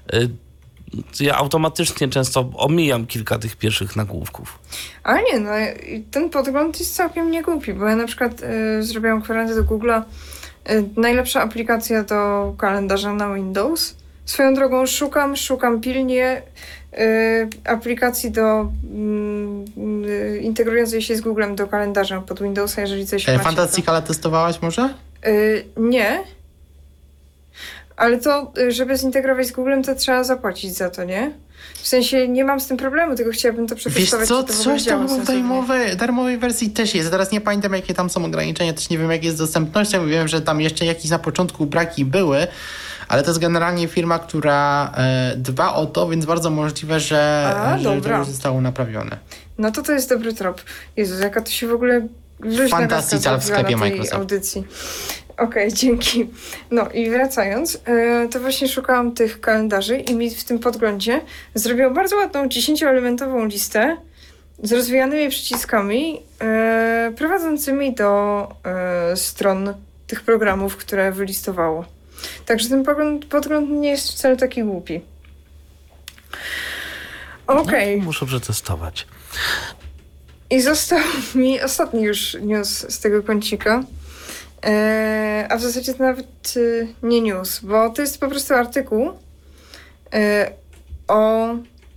Ja automatycznie często omijam kilka tych pierwszych nagłówków. Ale nie, no ten podgląd jest całkiem niegłupi, bo ja na przykład y, zrobiłam kwerendę do Google'a. Y, najlepsza aplikacja do kalendarza na Windows. Swoją drogą szukam, szukam pilnie y, aplikacji do y, integrującej się z Googlem do kalendarza pod Windowsa, jeżeli coś e, macie. Fantasticala testowałaś może? Y, nie. Ale to, żeby zintegrować z Googlem, to trzeba zapłacić za to, nie? W sensie nie mam z tym problemu, tylko chciałabym to przetestować. Wiesz co, to coś tam w darmowej, darmowej wersji też jest. Teraz nie pamiętam, jakie tam są ograniczenia, też nie wiem, jak jest z dostępnością. Wiem, że tam jeszcze jakieś na początku braki były, ale to jest generalnie firma, która e, dba o to, więc bardzo możliwe, że, A, że to już zostało naprawione. No to to jest dobry trop. Jezus, jaka to się w ogóle Fantastica w sklepie Microsoft. Audycji. Okej, okay, dzięki. No i wracając, yy, to właśnie szukałam tych kalendarzy i mi w tym podglądzie zrobił bardzo ładną dziesięcioelementową listę z rozwijanymi przyciskami yy, prowadzącymi do yy, stron tych programów, które wylistowało. Także ten podgląd, podgląd nie jest wcale taki głupi. Okej. Okay. No, muszę przetestować. I został mi ostatni już news z tego kącika. E, a w zasadzie to nawet e, nie news, bo to jest po prostu artykuł e, o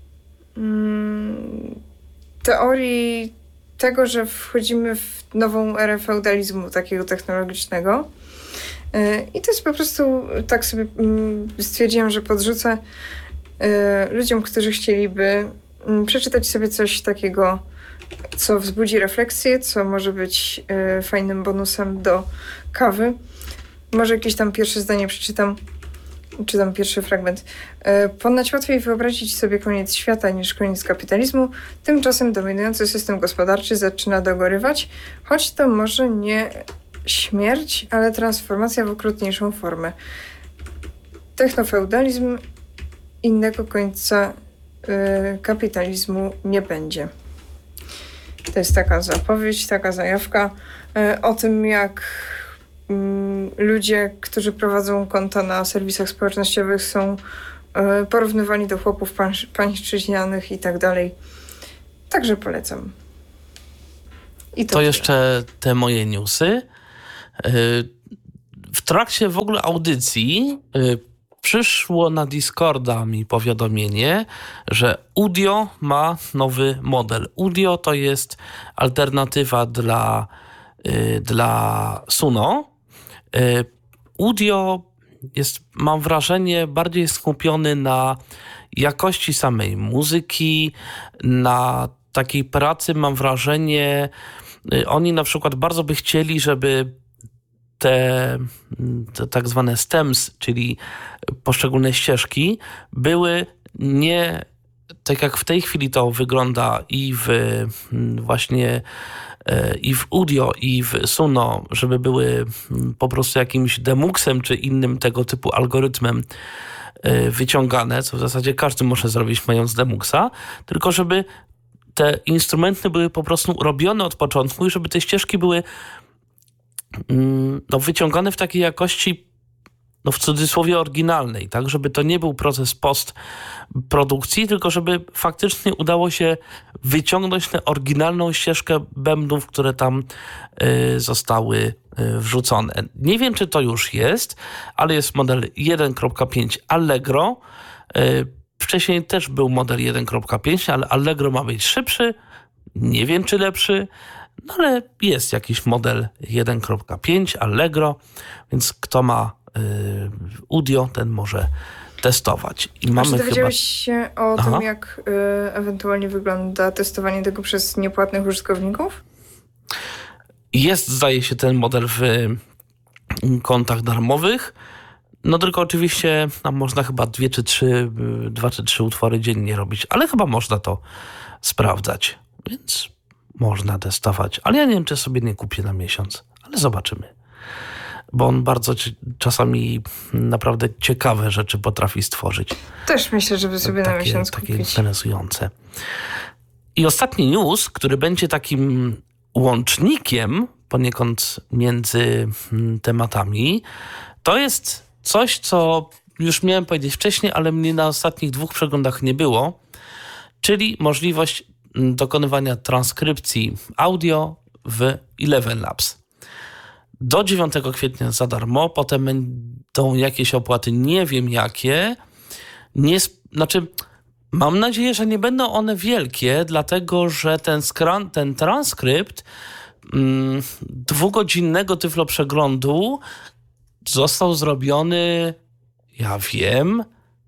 mm, teorii tego, że wchodzimy w nową erę feudalizmu takiego technologicznego. I to jest po prostu, tak sobie stwierdziłam, że podrzucę ludziom, którzy chcieliby przeczytać sobie coś takiego, co wzbudzi refleksję, co może być fajnym bonusem do kawy. Może jakieś tam pierwsze zdanie przeczytam, czy tam pierwszy fragment. Ponoć łatwiej wyobrazić sobie koniec świata niż koniec kapitalizmu. Tymczasem dominujący system gospodarczy zaczyna dogorywać, choć to może nie śmierć, ale transformacja w okrutniejszą formę. Technofeudalizm, innego końca y, kapitalizmu nie będzie. To jest taka zapowiedź, taka zajawka y, o tym, jak y, ludzie, którzy prowadzą konta na serwisach społecznościowych, są y, porównywani do chłopów pańsz- pańszczyźnianych i tak dalej. Także polecam. I to, to jeszcze te moje newsy. W trakcie w ogóle audycji przyszło na Discorda mi powiadomienie, że Udio ma nowy model. Udio to jest alternatywa dla, dla Suno. Udio jest, mam wrażenie, bardziej skupiony na jakości samej muzyki, na takiej pracy, mam wrażenie, oni na przykład bardzo by chcieli, żeby te, te tak zwane stems, czyli poszczególne ścieżki, były nie tak jak w tej chwili to wygląda i w właśnie i w Udio, i w Suno, żeby były po prostu jakimś demuxem czy innym tego typu algorytmem wyciągane, co w zasadzie każdy może zrobić mając demuxa, tylko żeby te instrumenty były po prostu robione od początku i żeby te ścieżki były no, wyciągane w takiej jakości, no w cudzysłowie oryginalnej, tak, żeby to nie był proces postprodukcji, tylko żeby faktycznie udało się wyciągnąć tę oryginalną ścieżkę bębnów, które tam y, zostały y, wrzucone. Nie wiem, czy to już jest, ale jest model jeden kropka pięć Allegro. Y, wcześniej też był model jeden kropka pięć, ale Allegro ma być szybszy. Nie wiem, czy lepszy. No ale jest jakiś model jeden kropka pięć Allegro, więc kto ma y, Udio, ten może testować. I mamy czy dowiedziałeś chyba... się o Aha. tym, jak y, ewentualnie wygląda testowanie tego przez niepłatnych użytkowników? Jest, zdaje się, ten model w kontach darmowych. No tylko oczywiście tam można chyba dwie czy trzy, dwa czy trzy utwory dziennie robić, ale chyba można to sprawdzać, więc można testować. Ale ja nie wiem, czy sobie nie kupię na miesiąc, ale zobaczymy. Bo on bardzo czasami naprawdę ciekawe rzeczy potrafi stworzyć. Też myślę, żeby sobie takie, na miesiąc takie kupić. Takie interesujące. I ostatni news, który będzie takim łącznikiem poniekąd między tematami, to jest coś, co już miałem powiedzieć wcześniej, ale mnie na ostatnich dwóch przeglądach nie było, czyli możliwość dokonywania transkrypcji audio w Eleven Labs. Do dziewiątego kwietnia za darmo, potem będą jakieś opłaty, nie wiem jakie. Nie, znaczy, mam nadzieję, że nie będą one wielkie, dlatego że ten, skran, ten transkrypt mm, dwugodzinnego tyflo przeglądu został zrobiony, ja wiem,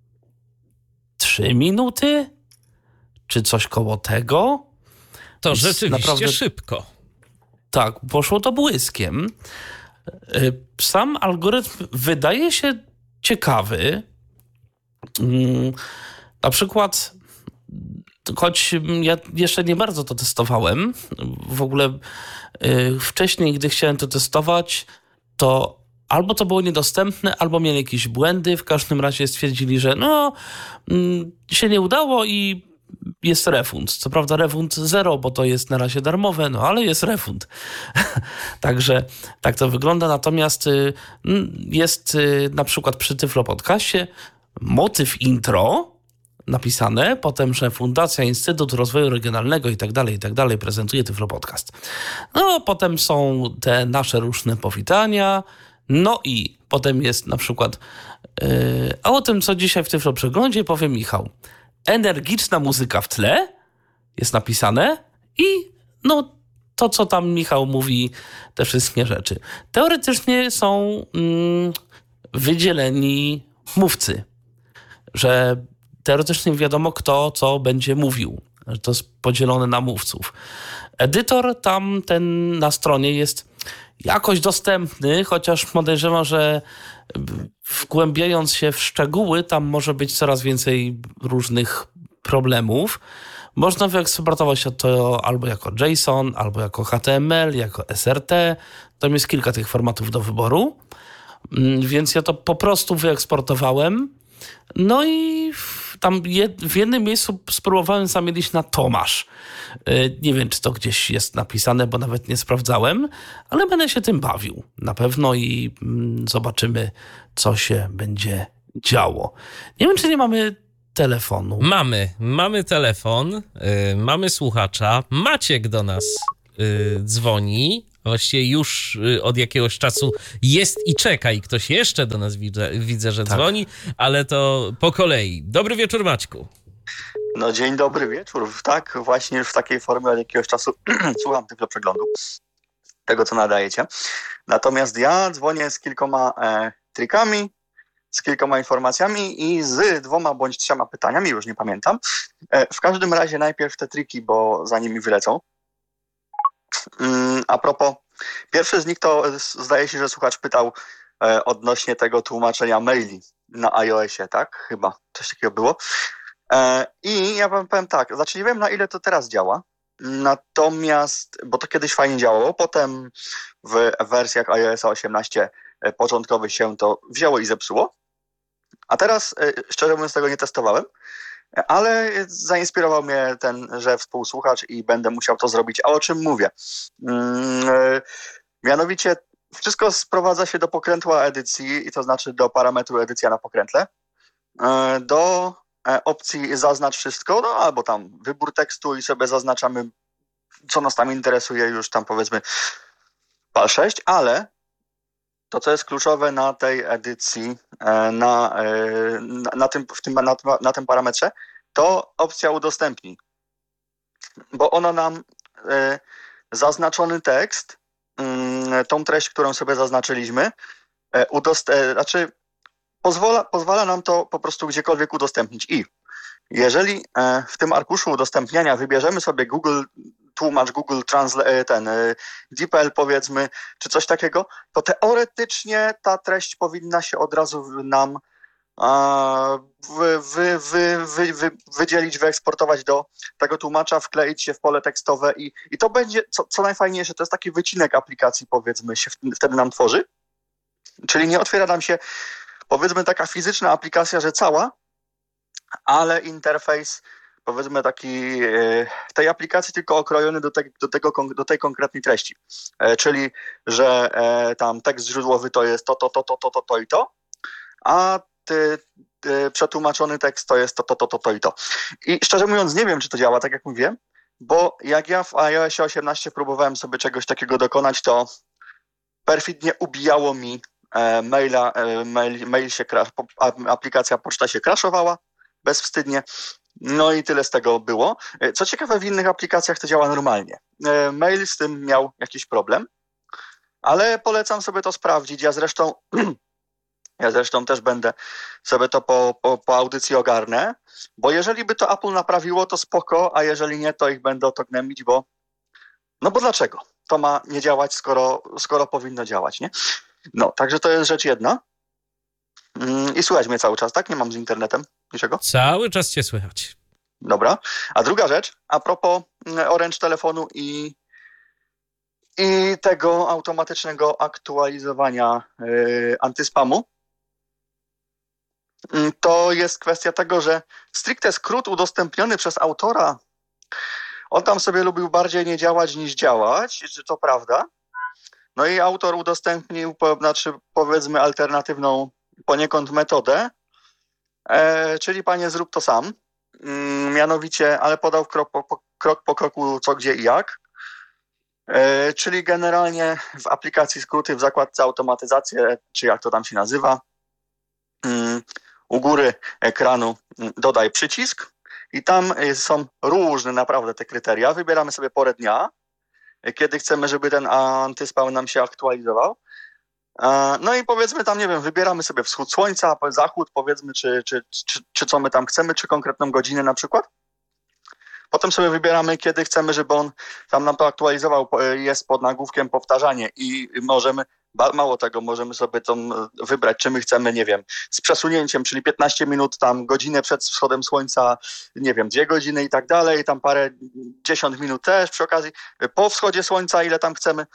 trzy minuty? Czy coś koło tego? To Jest rzeczywiście naprawdę szybko. Tak, poszło to błyskiem. Sam algorytm wydaje się ciekawy. Na przykład, choć ja jeszcze nie bardzo to testowałem, w ogóle wcześniej, gdy chciałem to testować, to albo to było niedostępne, albo mieli jakieś błędy. W każdym razie stwierdzili, że no, się nie udało i jest refund. Co prawda refund zero, bo to jest na razie darmowe, no ale jest refund. Także tak to wygląda. Natomiast jest na przykład przy Tyflo Podcastie motyw intro napisane, potem, że Fundacja Instytut Rozwoju Regionalnego i tak dalej, i tak dalej prezentuje Tyflo Podcast. No, potem są te nasze różne powitania, no i potem jest na przykład yy, a o tym, co dzisiaj w Tyflo Przeglądzie powie Michał. Energiczna muzyka w tle jest napisane i no to, co tam Michał mówi, te wszystkie rzeczy. Teoretycznie są mm, wydzieleni mówcy, że teoretycznie wiadomo, kto co będzie mówił, że to jest podzielone na mówców. Edytor tam ten na stronie jest jakoś dostępny, chociaż podejrzewam, że wgłębiając się w szczegóły, tam może być coraz więcej różnych problemów. Można wyeksportować to albo jako JSON, albo jako H T M L, jako S R T. Tam jest kilka tych formatów do wyboru. Więc ja to po prostu wyeksportowałem. No i tam w jednym miejscu spróbowałem zamienić na Tomasz. Nie wiem, czy to gdzieś jest napisane, bo nawet nie sprawdzałem, ale będę się tym bawił na pewno i zobaczymy, co się będzie działo. Nie wiem, czy nie mamy telefonu. Mamy, mamy telefon, yy, mamy słuchacza. Maciek do nas yy, dzwoni. Właściwie już yy, od jakiegoś czasu jest i czeka i ktoś jeszcze do nas widzę, widzę że tak dzwoni, ale to po kolei. Dobry wieczór, Maćku. No dzień dobry wieczór. Tak, właśnie już w takiej formie od jakiegoś czasu słucham tylko przeglądu tego, co nadajecie. Natomiast ja dzwonię z kilkoma e, trikami, z kilkoma informacjami i z dwoma bądź trzema pytaniami, już nie pamiętam. W każdym razie najpierw te triki, bo za nimi wylecą. A propos, pierwszy z nich to zdaje się, że słuchacz pytał odnośnie tego tłumaczenia maili na iOSie, tak? Chyba coś takiego było. I ja wam powiem tak, znaczy nie wiem, na ile to teraz działa, natomiast, bo to kiedyś fajnie działało, potem w wersjach iOS osiemnaście początkowych się to wzięło i zepsuło. A teraz, szczerze mówiąc, tego nie testowałem, ale zainspirował mnie ten, że współsłuchacz i będę musiał to zrobić. A o czym mówię? Mianowicie wszystko sprowadza się do pokrętła edycji, i to znaczy do parametru edycja na pokrętle, do opcji zaznacz wszystko, no albo tam wybór tekstu i sobie zaznaczamy, co nas tam interesuje, już tam powiedzmy pal sześć, ale to, co jest kluczowe na tej edycji, na, na, na, tym, w tym, na, na tym parametrze, to opcja udostępnij. Bo ona nam e, zaznaczony tekst, y, tą treść, którą sobie zaznaczyliśmy, e, udost- e, znaczy pozwala, pozwala nam to po prostu gdziekolwiek udostępnić. I jeżeli e, w tym arkuszu udostępniania wybierzemy sobie Google tłumacz, Google Translate, ten D P L powiedzmy, czy coś takiego, to teoretycznie ta treść powinna się od razu nam a, wy, wy, wy, wy, wy, wydzielić, wyeksportować do tego tłumacza, wkleić się w pole tekstowe i, i to będzie, co, co najfajniejsze, to jest taki wycinek aplikacji, powiedzmy, się wtedy nam tworzy. Czyli nie otwiera nam się, powiedzmy, taka fizyczna aplikacja, że cała, ale interfejs, powiedzmy, taki tej aplikacji tylko okrojony do, te, do, tego, do tej konkretnej treści. E, czyli, że e, tam tekst źródłowy to jest to, to, to, to, to, to, to i to, a ty, ty, przetłumaczony tekst to jest to, to, to, to, to i to. I szczerze mówiąc nie wiem, czy to działa, tak jak mówiłem, bo jak ja w iOSie osiemnaście próbowałem sobie czegoś takiego dokonać, to perfidnie ubijało mi e, maila, e, mail, mail się crash, aplikacja poczta się crashowała bezwstydnie. No i tyle z tego było. Co ciekawe, w innych aplikacjach to działa normalnie. Mail z tym miał jakiś problem, ale polecam sobie to sprawdzić. Ja zresztą ja zresztą też będę sobie to po, po, po audycji ogarnę, bo jeżeli by to Apple naprawiło, to spoko, a jeżeli nie, to ich będę o to gnębić, bo no bo dlaczego? To ma nie działać, skoro, skoro powinno działać, nie? No, także to jest rzecz jedna. I słychać mnie cały czas, tak? Nie mam z internetem niczego? Cały czas cię słychać. Dobra. A druga rzecz, a propos Orange telefonu i, i tego automatycznego aktualizowania yy, antyspamu, to jest kwestia tego, że stricte skrót udostępniony przez autora, on tam sobie lubił bardziej nie działać niż działać, czy to prawda? No i autor udostępnił, znaczy powiedzmy alternatywną poniekąd metodę, e, czyli panie zrób to sam, mm, mianowicie, ale podał krok po, po, krok po kroku co, gdzie i jak, e, czyli generalnie w aplikacji skróty w zakładce automatyzację, czy jak to tam się nazywa, mm, u góry ekranu dodaj przycisk i tam są różne naprawdę te kryteria, wybieramy sobie porę dnia kiedy chcemy, żeby ten antyspam nam się aktualizował. No i powiedzmy tam, nie wiem, wybieramy sobie wschód słońca, zachód, powiedzmy, czy, czy, czy, czy co my tam chcemy, czy konkretną godzinę na przykład. Potem sobie wybieramy, kiedy chcemy, żeby on tam nam to aktualizował, jest pod nagłówkiem powtarzanie i możemy, mało tego, możemy sobie to wybrać, czy my chcemy, nie wiem, z przesunięciem, czyli piętnaście minut, tam godzinę przed wschodem słońca, nie wiem, dwie godziny i tak dalej, tam parę, dziesiąt minut też przy okazji, po wschodzie słońca, ile tam chcemy.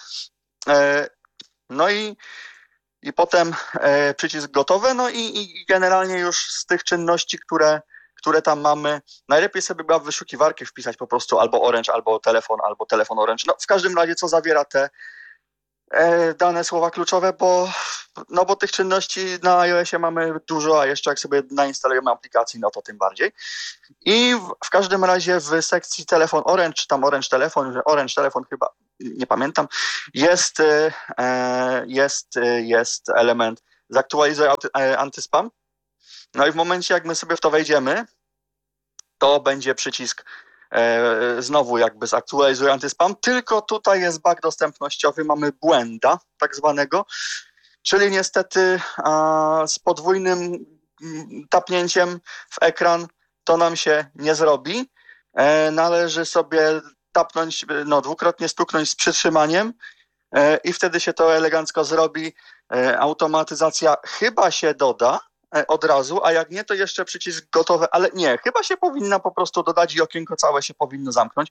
No i, i potem przycisk gotowe, no i, i generalnie już z tych czynności, które które tam mamy, najlepiej sobie chyba w wyszukiwarkę wpisać po prostu albo Orange, albo telefon, albo telefon Orange. No w każdym razie, co zawiera te e, dane słowa kluczowe, bo, no bo tych czynności na iOSie mamy dużo, a jeszcze jak sobie nainstalujemy aplikacji, no to tym bardziej. I w, w każdym razie w sekcji telefon Orange, czy tam Orange telefon, Orange telefon chyba, nie pamiętam, jest, e, jest, jest element zaktualizuj antyspam. No i w momencie, jak my sobie w to wejdziemy, to będzie przycisk e, znowu jakby zaktualizuj antyspam, tylko tutaj jest bug dostępnościowy, mamy błęda tak zwanego, czyli niestety a, z podwójnym tapnięciem w ekran to nam się nie zrobi. E, należy sobie tapnąć, no dwukrotnie stuknąć z przytrzymaniem e, i wtedy się to elegancko zrobi. E, automatyzacja chyba się doda od razu, a jak nie, to jeszcze przycisk gotowy, ale nie, chyba się powinna po prostu dodać i okienko całe się powinno zamknąć.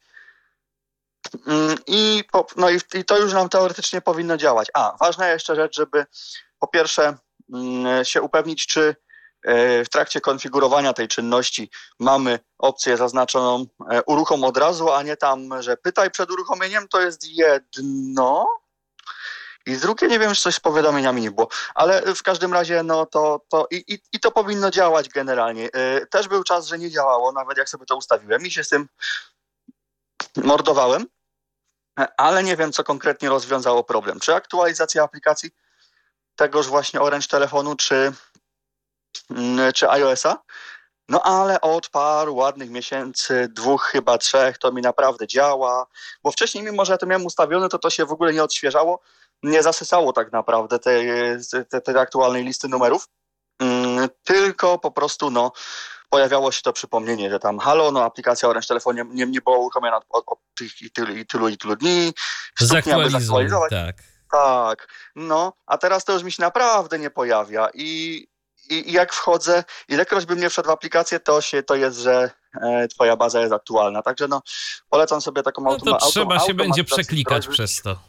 I, po, no i, i to już nam teoretycznie powinno działać. A, ważna jeszcze rzecz, żeby po pierwsze się upewnić, czy w trakcie konfigurowania tej czynności mamy opcję zaznaczoną uruchom od razu, a nie tam, że pytaj przed uruchomieniem, to jest jedno. I drugie, nie wiem, czy coś z powiadomieniami nie było, ale w każdym razie no to, to i, i, i to powinno działać generalnie. Też był czas, że nie działało, nawet jak sobie to ustawiłem i się z tym mordowałem, ale nie wiem, co konkretnie rozwiązało problem. Czy aktualizacja aplikacji tegoż właśnie Orange telefonu, czy, czy iOS-a? No ale od paru ładnych miesięcy, dwóch chyba trzech, to mi naprawdę działa, bo wcześniej, mimo że ja to miałem ustawione, to to się w ogóle nie odświeżało, nie zasysało tak naprawdę tej, tej, tej aktualnej listy numerów, mm, tylko po prostu no, pojawiało się to przypomnienie, że tam halo, no aplikacja Orange telefonie nie, nie była uruchomiona od, od, od tych i tylu, i tylu i tylu dni. Zaktualizuj, tak. Tak, no, a teraz to już mi się naprawdę nie pojawia i, i, i jak wchodzę, ilekroć bym nie wszedł w aplikację, to się to jest, że e, twoja baza jest aktualna, także no, polecam sobie taką no automa- to trzeba się będzie przeklikać prośby. Przez to.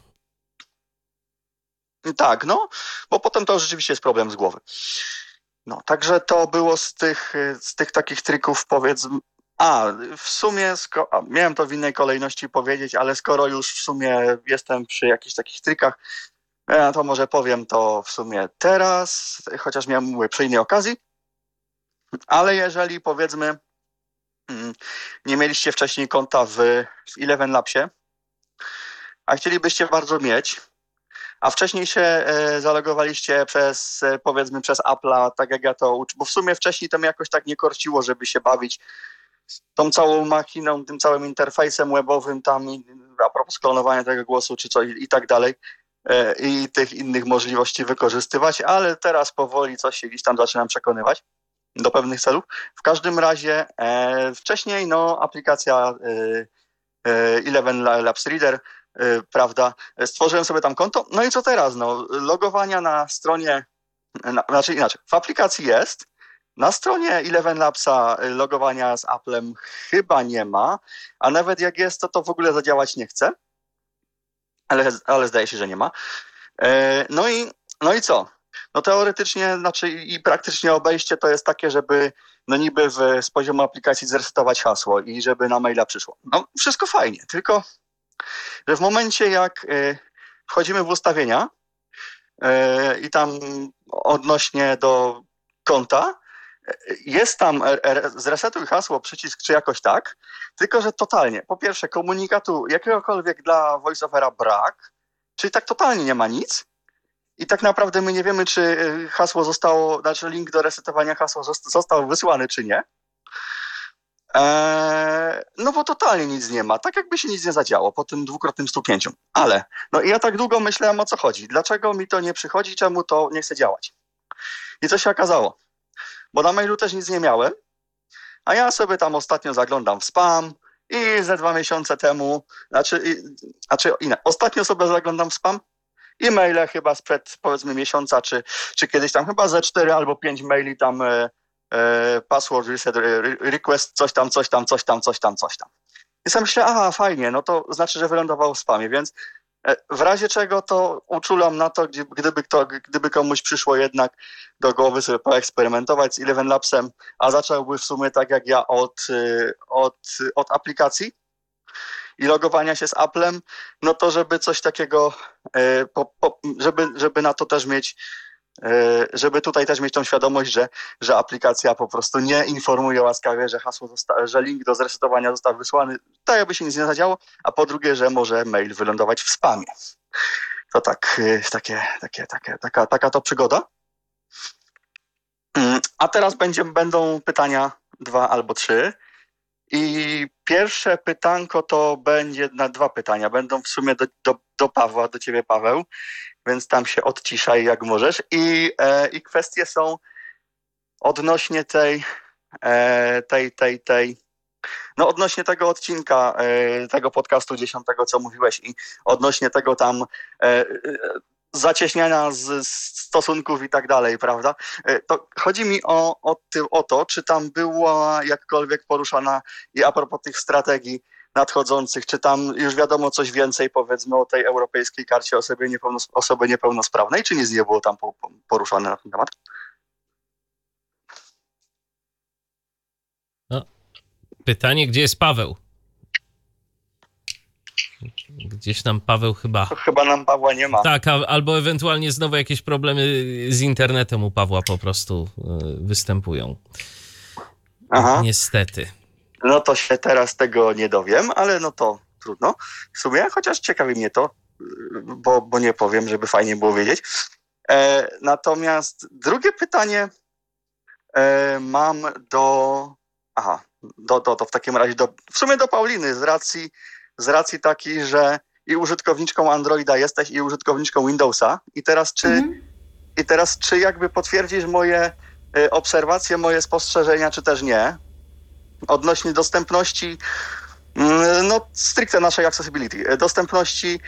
Tak, no, bo potem to rzeczywiście jest problem z głowy. No, także to było z tych, z tych takich trików, powiedzmy. A, w sumie, sko- a, miałem to w innej kolejności powiedzieć, ale skoro już w sumie jestem przy jakichś takich trikach, ja to może powiem to w sumie teraz, chociaż miałem mówię, przy innej okazji. Ale jeżeli, powiedzmy, nie mieliście wcześniej konta w, w Eleven Labsie, a chcielibyście bardzo mieć, a wcześniej się e, zalogowaliście przez, e, powiedzmy, przez Apple'a, tak jak ja to uczę, bo w sumie wcześniej to mnie jakoś tak nie korciło, żeby się bawić tą całą machiną, tym całym interfejsem webowym tam, i, a propos klonowania tego głosu, czy co i, i tak dalej, e, i tych innych możliwości wykorzystywać, ale teraz powoli coś się gdzieś tam zaczynam przekonywać do pewnych celów. W każdym razie e, wcześniej, no, aplikacja e, e, Eleven Labs Reader, Yy, prawda, stworzyłem sobie tam konto, no i co teraz, no, logowania na stronie, na, znaczy inaczej, w aplikacji jest, na stronie Eleven Labsa logowania z Applem chyba nie ma, a nawet jak jest, to to w ogóle zadziałać nie chce, ale, ale zdaje się, że nie ma. Yy, no i, no i co? No teoretycznie, znaczy i praktycznie obejście to jest takie, żeby no niby w, z poziomu aplikacji zresetować hasło i żeby na maila przyszło. No wszystko fajnie, tylko że w momencie, jak y, wchodzimy w ustawienia y, i tam odnośnie do konta, y, jest tam y, zresetuj hasło, przycisk czy jakoś tak, tylko że totalnie, po pierwsze komunikatu jakiegokolwiek dla VoiceOvera brak, czyli tak totalnie nie ma nic i tak naprawdę my nie wiemy, czy hasło zostało, znaczy link do resetowania hasła został wysłany, czy nie. Eee, no bo totalnie nic nie ma, tak jakby się nic nie zadziało po tym dwukrotnym stuknięciu. Ale, no i ja tak długo myślałem, o co chodzi. Dlaczego mi to nie przychodzi, czemu to nie chce działać? I co się okazało? Bo na mailu też nic nie miałem, a ja sobie tam ostatnio zaglądam w spam i ze dwa miesiące temu, znaczy, i, znaczy inne, ostatnio sobie zaglądam w spam i maile chyba sprzed powiedzmy miesiąca, czy, czy kiedyś tam chyba ze cztery albo pięć maili tam e, e, password reset request, coś tam, coś tam, coś tam, coś tam, coś tam. I sobie myślę, aha, fajnie, no to znaczy, że wylądował w spamie, więc w razie czego to uczulam na to, gdyby, kto, gdyby komuś przyszło jednak do głowy sobie poeksperymentować z Eleven Labsem, a zacząłby w sumie tak jak ja od, od, od aplikacji i logowania się z Applem, no to żeby coś takiego, po, po, żeby, żeby na to też mieć, żeby tutaj też mieć tą świadomość, że, że aplikacja po prostu nie informuje łaskawie, że hasło zosta- że link do zresetowania został wysłany, tak jakby się nic nie zadziało, a po drugie, że może mail wylądować w spamie. To tak, takie, takie, takie, taka, taka to przygoda. A teraz będzie, będą pytania dwa albo trzy. I pierwsze pytanko to będzie na dwa pytania. Będą w sumie do, do, do Pawła, do ciebie, Paweł, więc tam się odciszaj jak możesz. I, e, i kwestie są odnośnie tej, e, tej, tej, tej, no odnośnie tego odcinka, e, tego podcastu dziesiątego, co mówiłeś i odnośnie tego tam e, zacieśniania z, z stosunków i tak dalej, prawda? E, to chodzi mi o, o, ty, o to, czy tam była jakkolwiek poruszana i a propos tych strategii nadchodzących, czy tam już wiadomo coś więcej, powiedzmy, o tej europejskiej karcie osoby, niepełnos- osoby niepełnosprawnej, czy nic nie było tam po, po, poruszane na ten temat? No, pytanie, gdzie jest Paweł? Gdzieś tam Paweł chyba... To chyba nam Pawła nie ma. Tak, a, albo ewentualnie znowu jakieś problemy z internetem u Pawła po prostu y, występują. Aha. Niestety. No to się teraz tego nie dowiem, ale no to trudno. W sumie, chociaż ciekawi mnie to, bo, bo nie powiem, żeby fajnie było wiedzieć. E, natomiast drugie pytanie e, mam do... Aha, do, do, to w takim razie do, w sumie do Pauliny, z racji, z racji takiej, że i użytkowniczką Androida jesteś, i użytkowniczką Windowsa. I teraz czy, mhm. i teraz czy jakby potwierdzisz moje y, obserwacje, moje spostrzeżenia, czy też nie? Odnośnie dostępności, no stricte naszej accessibility, dostępności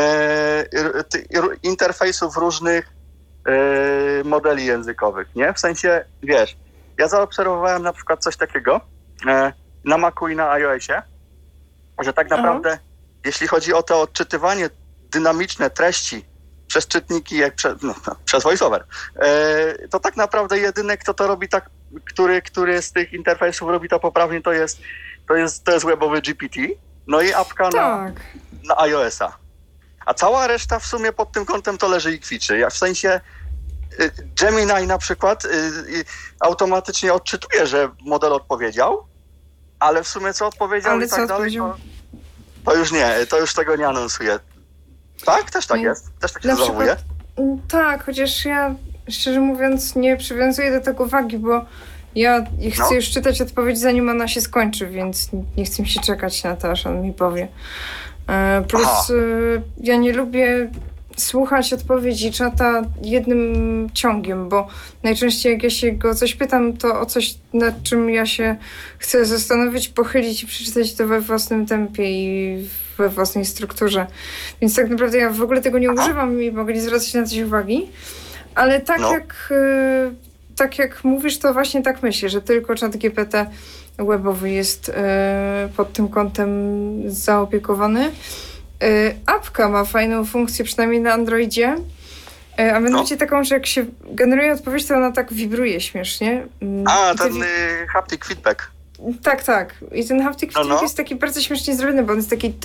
e, ty, interfejsów różnych e, modeli językowych, nie? W sensie, wiesz, ja zaobserwowałem na przykład coś takiego e, na Macu i na iOSie, że tak naprawdę, Aha. jeśli chodzi o to odczytywanie dynamiczne treści przez czytniki, jak prze, no, przez VoiceOver, e, to tak naprawdę jedyny, kto to robi tak, który, który z tych interfejsów robi to poprawnie, to jest, to jest, to jest webowy G P T, no i apka tak. na, na iOS-a. A cała reszta w sumie pod tym kątem to leży i kwiczy. Ja w sensie y, Gemini na przykład y, y, automatycznie odczytuje, że model odpowiedział, ale w sumie co odpowiedział ale i tak dalej, to, to już nie, to już tego nie anonsuje. Tak? Też tak jest? Też tak się zachowuje? Tak, chociaż ja szczerze mówiąc nie przywiązuję do tego wagi, bo ja chcę no. już czytać odpowiedź, zanim ona się skończy, więc nie chcę mi się czekać na to, aż on mi powie. Plus Aha. ja nie lubię słuchać odpowiedzi czata jednym ciągiem, bo najczęściej jak ja się go o coś pytam, to o coś, nad czym ja się chcę zastanowić, pochylić i przeczytać to we własnym tempie i we własnej strukturze. Więc tak naprawdę ja w ogóle tego nie używam i mogę nie zwracać na coś uwagi. Ale tak, no. jak, tak jak mówisz, to właśnie tak myślę, że tylko ChatGPT webowy jest pod tym kątem zaopiekowany. Apka ma fajną funkcję, przynajmniej na Androidzie, a mianowicie no. taką, że jak się generuje odpowiedź, to ona tak wibruje śmiesznie. A, ten wi- haptic feedback. Tak, tak. I ten haptic feedback no, no. jest taki bardzo śmiesznie zrobiony, bo on jest taki...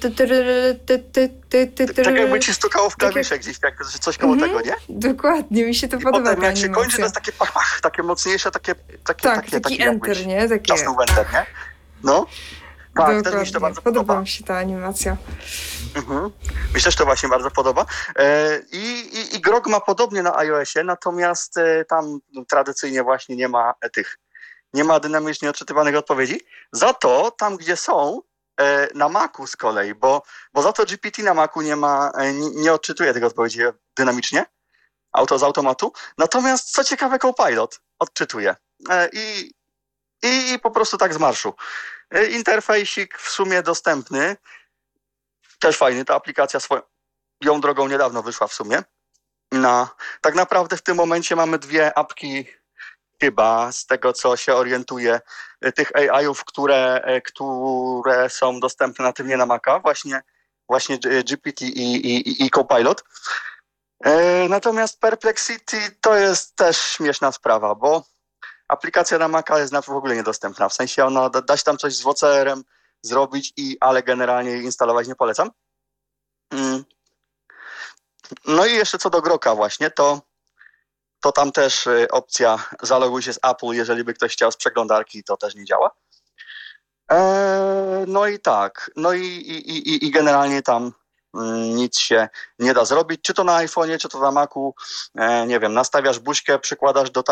Tak jakby ci stukało w klawisze gdzieś, jak coś koło tego, nie? Dokładnie, mi się to podoba. Potem jak się kończy, to jest takie pach, pach, takie mocniejsze, takie... takie tak, takie, taki enter, nie? Takie... Czasnął enter, nie? No. Tak, też mi się to bardzo podoba. Podoba mi się ta animacja. Mhm. Myślę, że to właśnie bardzo podoba. E, i, i, I Grok ma podobnie na iOSie, natomiast e, tam no, tradycyjnie właśnie nie ma tych nie ma dynamicznie odczytywanych odpowiedzi. Za to tam, gdzie są, na Macu z kolei, bo, bo za to G P T na Macu nie ma, nie, nie odczytuje tych odpowiedzi dynamicznie, auto z automatu. Natomiast co ciekawe, Copilot odczytuje. I, i, i po prostu tak z marszu. Interfejsik w sumie dostępny. Też fajny, ta aplikacja swoją drogą niedawno wyszła w sumie. No, tak naprawdę w tym momencie mamy dwie apki chyba, z tego co się orientuje, tych A I-ów, które, które są dostępne natywnie na Maca, właśnie, właśnie G P T i, i, i Copilot. Natomiast Perplexity to jest też śmieszna sprawa, bo aplikacja na Maca jest w ogóle niedostępna. W sensie ona da, da się tam coś z W C R-em zrobić, i, ale generalnie jej instalować nie polecam. No i jeszcze co do Groka właśnie, to to tam też opcja zaloguj się z Apple, jeżeli by ktoś chciał z przeglądarki, to też nie działa. Eee, no i tak, no i, i, i, i generalnie tam mm, nic się nie da zrobić, czy to na iPhone'ie, czy to na Macu, e, nie wiem, nastawiasz buźkę, przykładasz do